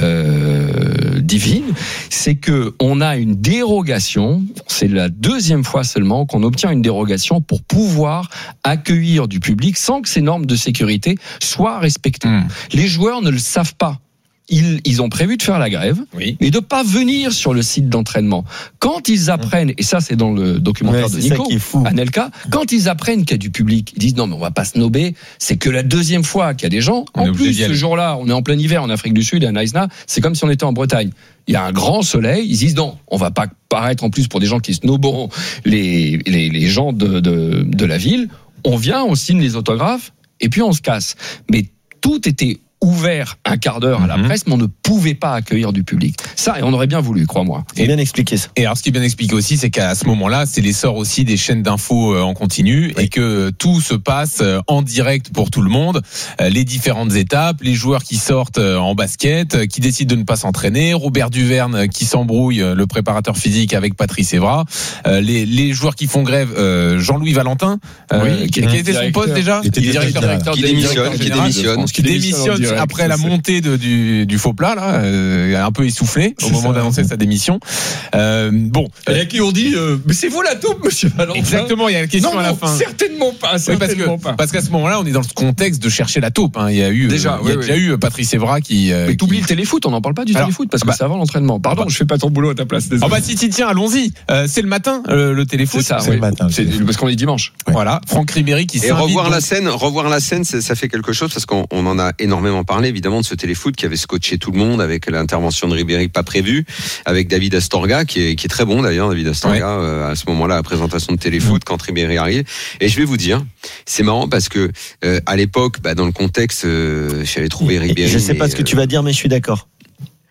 S9: euh, divine, c'est que on a une dérogation. C'est la deuxième fois seulement qu'on obtient une dérogation pour pouvoir accueillir du public sans que ces normes de sécurité soient respectées. Mmh. Les joueurs ne le savent pas. Ils, ils ont prévu de faire la grève, oui. mais de pas venir sur le site d'entraînement. Quand ils apprennent, et ça c'est dans le documentaire ouais, de Nico, Anelka, quand ils apprennent qu'il y a du public, ils disent non mais on va pas snober, c'est que la deuxième fois qu'il y a des gens, on en plus ce jour-là, on est en plein hiver en Afrique du Sud, à Naïsna, c'est comme si on était en Bretagne. Il y a un grand soleil, ils disent non, on va pas paraître en plus pour des gens qui snoberont les, les, les gens de, de, de la ville, on vient, on signe les autographes, et puis on se casse. Mais tout était ouvert un quart d'heure à la presse, mais on ne pouvait pas accueillir du public. Ça, et on aurait bien voulu, crois-moi.
S10: C'est bien expliqué ça.
S7: Et alors, ce qui est bien expliqué aussi, c'est qu'à ce moment-là, c'est l'essor aussi des chaînes d'infos en continu, oui. et que tout se passe en direct pour tout le monde. Les différentes étapes, les joueurs qui sortent en basket, qui décident de ne pas s'entraîner, Robert Duverne qui s'embrouille, le préparateur physique, avec Patrice Evra, les, les joueurs qui font grève, Jean-Louis Valentin,
S9: oui,
S7: qui, qui était son poste déjà,
S8: qui, qui, directeur, directeur, qui démissionne, qui démissionne,
S7: qui démissionne après la montée de, du, du faux plat, là, euh, un peu essoufflé au moment ça, d'annoncer sa démission. Euh, bon.
S9: Il y a qui ont dit, euh, mais c'est vous la taupe, monsieur Valentin.
S7: Exactement, il y a la question
S9: non,
S7: à la
S9: non,
S7: fin.
S9: Certainement pas, certainement
S7: oui, parce que,
S9: pas.
S7: Parce qu'à ce moment-là, on est dans le contexte de chercher la taupe, hein. Il y a eu,
S9: déjà,
S7: euh, il y a
S9: oui,
S7: déjà
S9: oui.
S7: eu Patrice Evra qui, euh,
S9: mais t'oublies
S7: qui...
S9: le téléfoot, on n'en parle pas du Alors, téléfoot, parce que bah, c'est avant l'entraînement. Pardon, bah, je fais pas ton boulot à ta place.
S7: Ah bah si, si, tiens, allons-y. Euh, c'est le matin, euh, le téléfoot.
S9: C'est ça,
S7: c'est
S9: oui.
S7: le matin.
S9: C'est, parce qu'on est dimanche.
S7: Ouais. Voilà. Franck Ribéry qui
S8: Et revoir la scène, revoir la scène, ça fait quelque chose parce qu'on on en a énormément parlé, évidemment, de ce téléfoot qui avait scotché tout le monde avec l'intervention de Ribéry pas prévue, avec David Astorga qui est, qui est très bon d'ailleurs, David Astorga, ouais. euh, à ce moment-là, à la présentation de téléfoot, quand Ribéry arrive. Et je vais vous dire, c'est marrant parce que euh, à l'époque, bah, dans le contexte, euh, j'avais trouvé Ribéry.
S10: Je sais pas ce que tu vas dire, mais je suis d'accord.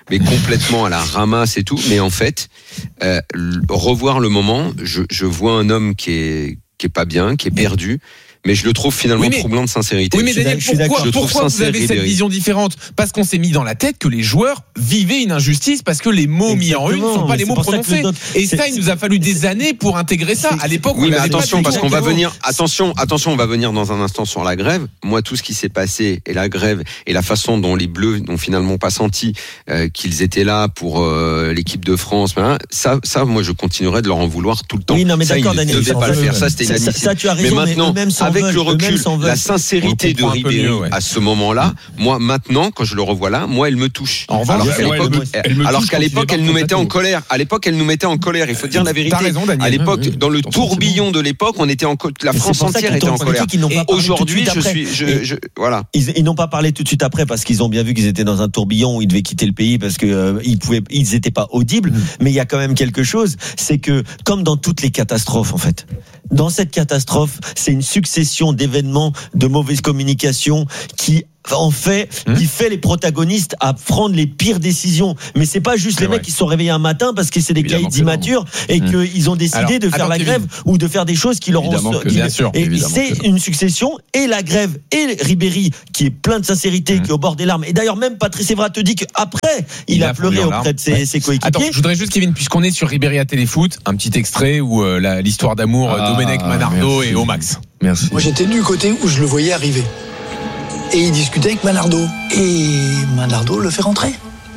S8: mais complètement à la ramasse et tout. Mais en fait, euh, revoir le moment, je, je vois un homme qui est qui est pas bien, qui est perdu. Mais je le trouve finalement oui, mais, troublant de sincérité.
S7: Oui, mais Daniel, pourquoi, pourquoi vous avez cette vision différente ? Parce qu'on s'est mis dans la tête que les joueurs vivaient une injustice parce que les mots Exactement, mis en une ne sont pas les mots prononcés. D'autres... Et c'est, ça, c'est... il nous a fallu des années pour intégrer ça. À l'époque,
S8: oui,
S7: on
S8: mais
S7: avait
S8: attention,
S7: pas
S8: parce qu'on va venir. Attention, attention, on va venir dans un instant sur la grève. Moi, tout ce qui s'est passé et la grève et la façon dont les Bleus n'ont finalement pas senti euh, qu'ils étaient là pour euh, l'équipe de France, ben, ça, ça, moi, je continuerai de leur en vouloir tout le temps.
S10: Oui, non, mais
S8: ça,
S10: d'accord,
S8: ils
S10: Daniel,
S8: ne devaient pas le faire. Ça, c'était inadmissible.
S10: Ça, tu as raison.
S8: Mais maintenant, avec le recul. La sincérité de Ribéry
S7: mieux, ouais.
S8: à ce moment-là, moi maintenant, quand je le revois là, moi elle me touche.
S7: En revanche,
S8: alors qu'à
S7: ouais,
S8: l'époque,
S7: elle me, elle me
S8: alors qu'à l'époque elle nous mettait en colère. À l'époque, elle nous mettait en colère. Il faut dire la vérité.
S7: T'as raison, Daniel.
S8: À l'époque,
S7: oui, oui.
S8: dans le tourbillon de l'époque, on était en co- la France entière était en colère. Et aujourd'hui, je suis, je, je, voilà.
S10: Ils, ils n'ont pas parlé tout de suite après parce qu'ils ont bien vu qu'ils étaient dans un tourbillon où ils devaient quitter le pays parce que euh, ils pouvaient, ils étaient pas audibles. Mmh. Mais il y a quand même quelque chose, c'est que comme dans toutes les catastrophes en fait. Dans cette catastrophe, c'est une succession d'événements de mauvaise communication qui en fait, mmh. qui fait les protagonistes à prendre les pires décisions. Mais c'est pas juste c'est les vrai. mecs qui se sont réveillés un matin parce que c'est des caïds immatures et mmh. qu'ils ont décidé Alors, de faire la grève Kevin. ou de faire des choses qui leur
S7: évidemment
S10: ont.
S7: Que, bien sûr,
S10: et c'est une succession et la grève et Ribéry qui est plein de sincérité, mmh. qui est au bord des larmes. Et d'ailleurs même Patrice Evra te dit qu'après il, il a, a pleuré auprès de ses, ouais. ses coéquipiers.
S7: Attends, je voudrais juste Kevin, puisqu'on est sur Ribéry à Téléfoot, un petit extrait où euh, la, l'histoire d'amour ah, Domenech, Manardo merci. et Omax.
S9: Merci.
S16: Moi j'étais du côté où je le voyais arriver. Et il discutait avec Manardo. Et Manardo le fait rentrer.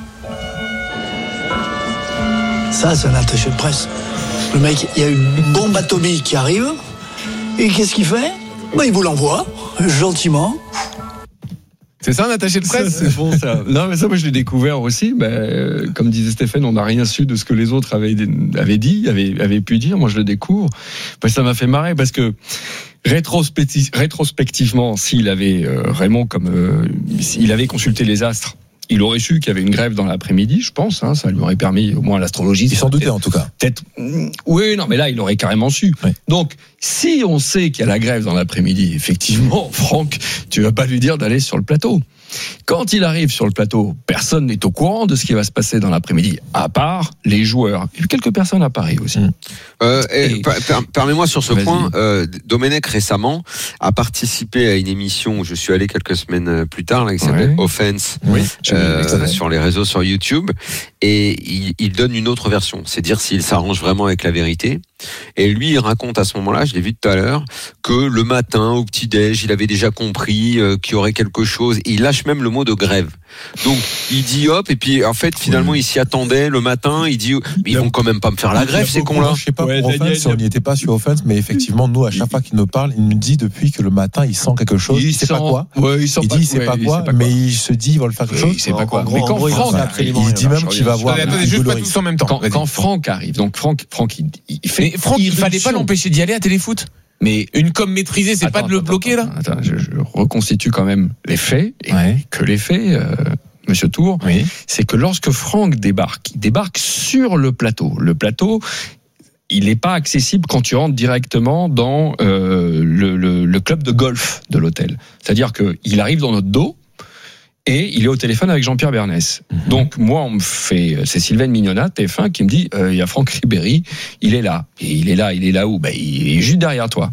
S16: Ça, c'est un attaché de presse. Le mec, il y a une bombe atomique qui arrive. Et qu'est-ce qu'il fait ? Bah, il vous l'envoie, gentiment.
S7: C'est ça un attaché de presse ?
S9: Ça, c'est bon ça. Non mais ça moi je l'ai découvert aussi. Bah, euh, comme disait Stéphane, on n'a rien su de ce que les autres avaient, avaient dit, avaient, avaient pu dire. Moi je le découvre. Bah, ça m'a fait marrer parce que rétrospective, rétrospectivement, s'il avait euh, Raymond comme euh, s'il avait consulté les astres, il aurait su qu'il y avait une grève dans l'après-midi, je pense. Hein, ça lui aurait permis, au moins l'astrologie.
S11: Il s'en doutait en tout cas.
S9: Peut-être. Oui, non, mais là, il aurait carrément su. Oui. Donc, si on sait qu'il y a la grève dans l'après-midi, effectivement, Franck, tu vas pas lui dire d'aller sur le plateau. Quand il arrive sur le plateau, personne n'est au courant de ce qui va se passer dans l'après-midi, à part les joueurs. Il y a quelques personnes à Paris aussi. Mmh.
S8: Euh, et, et, per, permets-moi sur ce vas-y. point, euh, Domenech récemment a participé à une émission où je suis allé quelques semaines plus tard, là, qui s'appelle ouais. Offense, oui, euh, sur les réseaux, sur YouTube, et il, il donne une autre version, c'est dire s'il s'arrange vraiment avec la vérité. Et lui, il raconte à ce moment-là, je l'ai vu tout à l'heure, que le matin, au petit-déj, il avait déjà compris euh, qu'il y aurait quelque chose. Et il lâche même le mot de grève. Donc, il dit hop, et puis en fait, finalement, oui. il s'y attendait le matin. Il dit, mais ils vont quand même pas me faire la grève, ces cons-là.
S11: Je sais pas ouais, pour Daniel, Offense, on n'y était pas sur Offense, mais effectivement, nous, à chaque fois qu'il nous parle, il nous dit depuis que le matin, il sent quelque chose. Il, il sait sent, pas quoi.
S9: Ouais, il sent
S11: il
S9: pas,
S11: dit, il sait
S9: ouais,
S11: pas
S9: il
S11: quoi,
S9: sait pas
S11: mais
S9: quoi.
S11: il se dit, il va le faire quelque chose.
S9: Il sait pas quoi.
S11: Mais quand Franck, il dit même qu'il va voir.
S7: Attendez, juste pas tous en même temps.
S9: Quand Franck arrive, donc Franck, Franck, il fait.
S7: Franck, il fallait pas l'empêcher d'y aller à Téléfoot. Mais une com maîtrisée, c'est attends, pas de le attends, bloquer
S9: attends,
S7: là.
S9: Attends, je, je reconstitue quand même les faits et ouais. que les faits, euh, Monsieur Tour, oui. c'est que lorsque Franck débarque, il débarque sur le plateau. Le plateau, il n'est pas accessible quand tu rentres directement dans euh, le, le, le club de golf de l'hôtel. C'est-à-dire que il arrive dans notre dos. Et il est au téléphone avec Jean-Pierre Bernès. Mmh. Donc moi, on me fait, c'est Sylvain Mignonat, T F un, qui me dit, euh, il y a Franck Ribéry, il est là. Et il est là, il est là où ? Ben, il est juste derrière toi.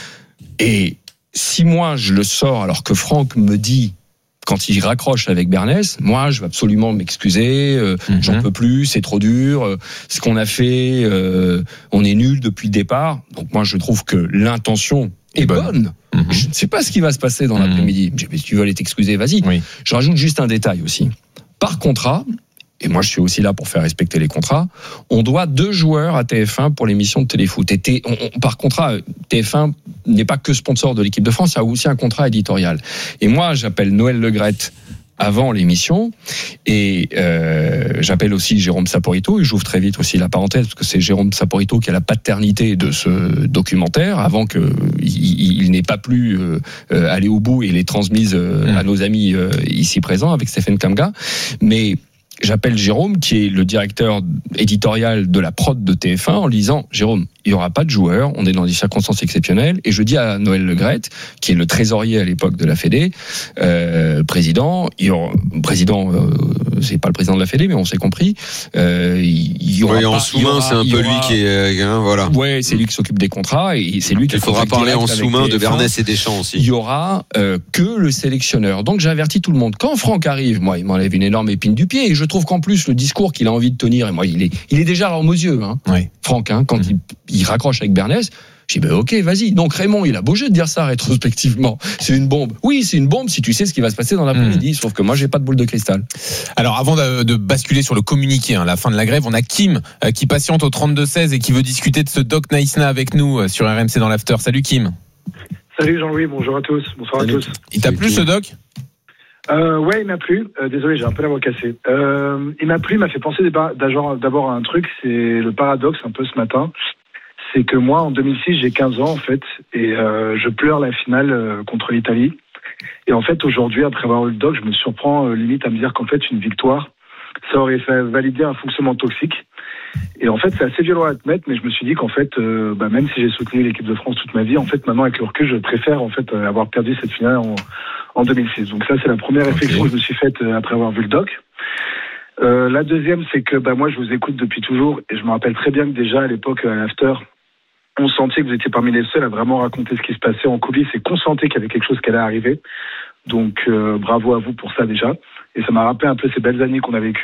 S9: Et si moi je le sors alors que Franck me dit, quand il raccroche avec Bernès, moi je vais absolument m'excuser, euh, mmh. j'en peux plus, c'est trop dur, euh, ce qu'on a fait, euh, on est nul depuis le départ. Donc moi je trouve que l'intention est bonne. bonne. Mmh. Je ne sais pas ce qui va se passer dans mmh. l'après-midi. Si tu veux aller t'excuser, vas-y. Oui. Je rajoute juste un détail aussi. Par contrat, et moi je suis aussi là pour faire respecter les contrats, on doit deux joueurs à T F un pour l'émission de Téléfoot. Et T, on, on, par contrat, T F un n'est pas que sponsor de l'équipe de France, il y a aussi un contrat éditorial. Et moi j'appelle Noël Le Graët avant l'émission et euh, j'appelle aussi Jérôme Saporito et j'ouvre très vite aussi la parenthèse parce que c'est Jérôme Saporito qui a la paternité de ce documentaire avant que il, il n'ait pas pu euh, aller au bout et les transmise euh, mmh. à nos amis euh, ici présents avec Stéphane Kamga. Mais j'appelle Jérôme qui est le directeur éditorial de la prod de T F un en lui disant Jérôme, il y aura pas de joueurs. On est dans des circonstances exceptionnelles. Et je dis à Noël Le Graët, qui est le trésorier à l'époque de la Fédé, euh, président, il y aura, président, euh, c'est pas le président de la Fédé, mais on s'est compris. Euh, il y aura
S8: oui,
S9: pas,
S8: en sous-main, c'est un peu aura, lui qui est, hein, voilà.
S9: Ouais, c'est lui qui s'occupe des contrats et c'est lui qui.
S8: Il faudra parler en sous-main de Bernès et Deschamps aussi.
S9: Il y aura euh, que le sélectionneur. Donc j'avertis tout le monde. Quand Franck arrive, moi, il m'enlève une énorme épine du pied et je trouve qu'en plus le discours qu'il a envie de tenir, et moi, il est, il est déjà larmes aux yeux, hein. Oui. Franck, hein, quand mmh. il, il raccroche avec Bernès. J'ai dit, ben ok, vas-y. Donc Raymond, il a beau jeu de dire ça rétrospectivement. C'est une bombe. Oui, c'est une bombe si tu sais ce qui va se passer dans l'après-midi. Mmh. Sauf que moi, j'ai pas de boule de cristal.
S7: Alors, avant de, de basculer sur le communiqué, hein, la fin de la grève, on a Kim euh, qui patiente au trente-deux seize et qui veut discuter de ce Doc Naïsna avec nous euh, sur R M C dans l'after. Salut Kim.
S1: Salut Jean-Louis, bonjour à tous. Bonsoir Salut. à tous.
S7: Il t'a plu ce doc ?
S1: Euh, ouais, il m'a plu. Euh, désolé, j'ai un peu la voix cassée. Euh, il m'a plu, il m'a fait penser d'abord à un truc, c'est le paradoxe un peu ce matin. C'est que moi, en deux mille six, j'ai quinze ans en fait, et euh, je pleure la finale euh, contre l'Italie. Et en fait, aujourd'hui, après avoir eu le doc, je me surprends euh, limite à me dire qu'en fait, une victoire, ça aurait fait valider un fonctionnement toxique. Et en fait, c'est assez violent à admettre, mais je me suis dit qu'en fait, euh, bah, même si j'ai soutenu l'équipe de France toute ma vie, en fait, maintenant avec le recul, je préfère en fait euh, avoir perdu cette finale en, en deux mille six. Donc ça, c'est la première réflexion okay. que je me suis faite euh, après avoir vu le doc. Euh, la deuxième, c'est que bah, moi, je vous écoute depuis toujours, et je me rappelle très bien que déjà à l'époque, à l'after, on sentait que vous étiez parmi les seuls à vraiment raconter ce qui se passait en coulisses et qu'on sentait qu'il y avait quelque chose qui allait arriver. Donc euh, bravo à vous pour ça déjà. Et ça m'a rappelé un peu ces belles années qu'on a vécues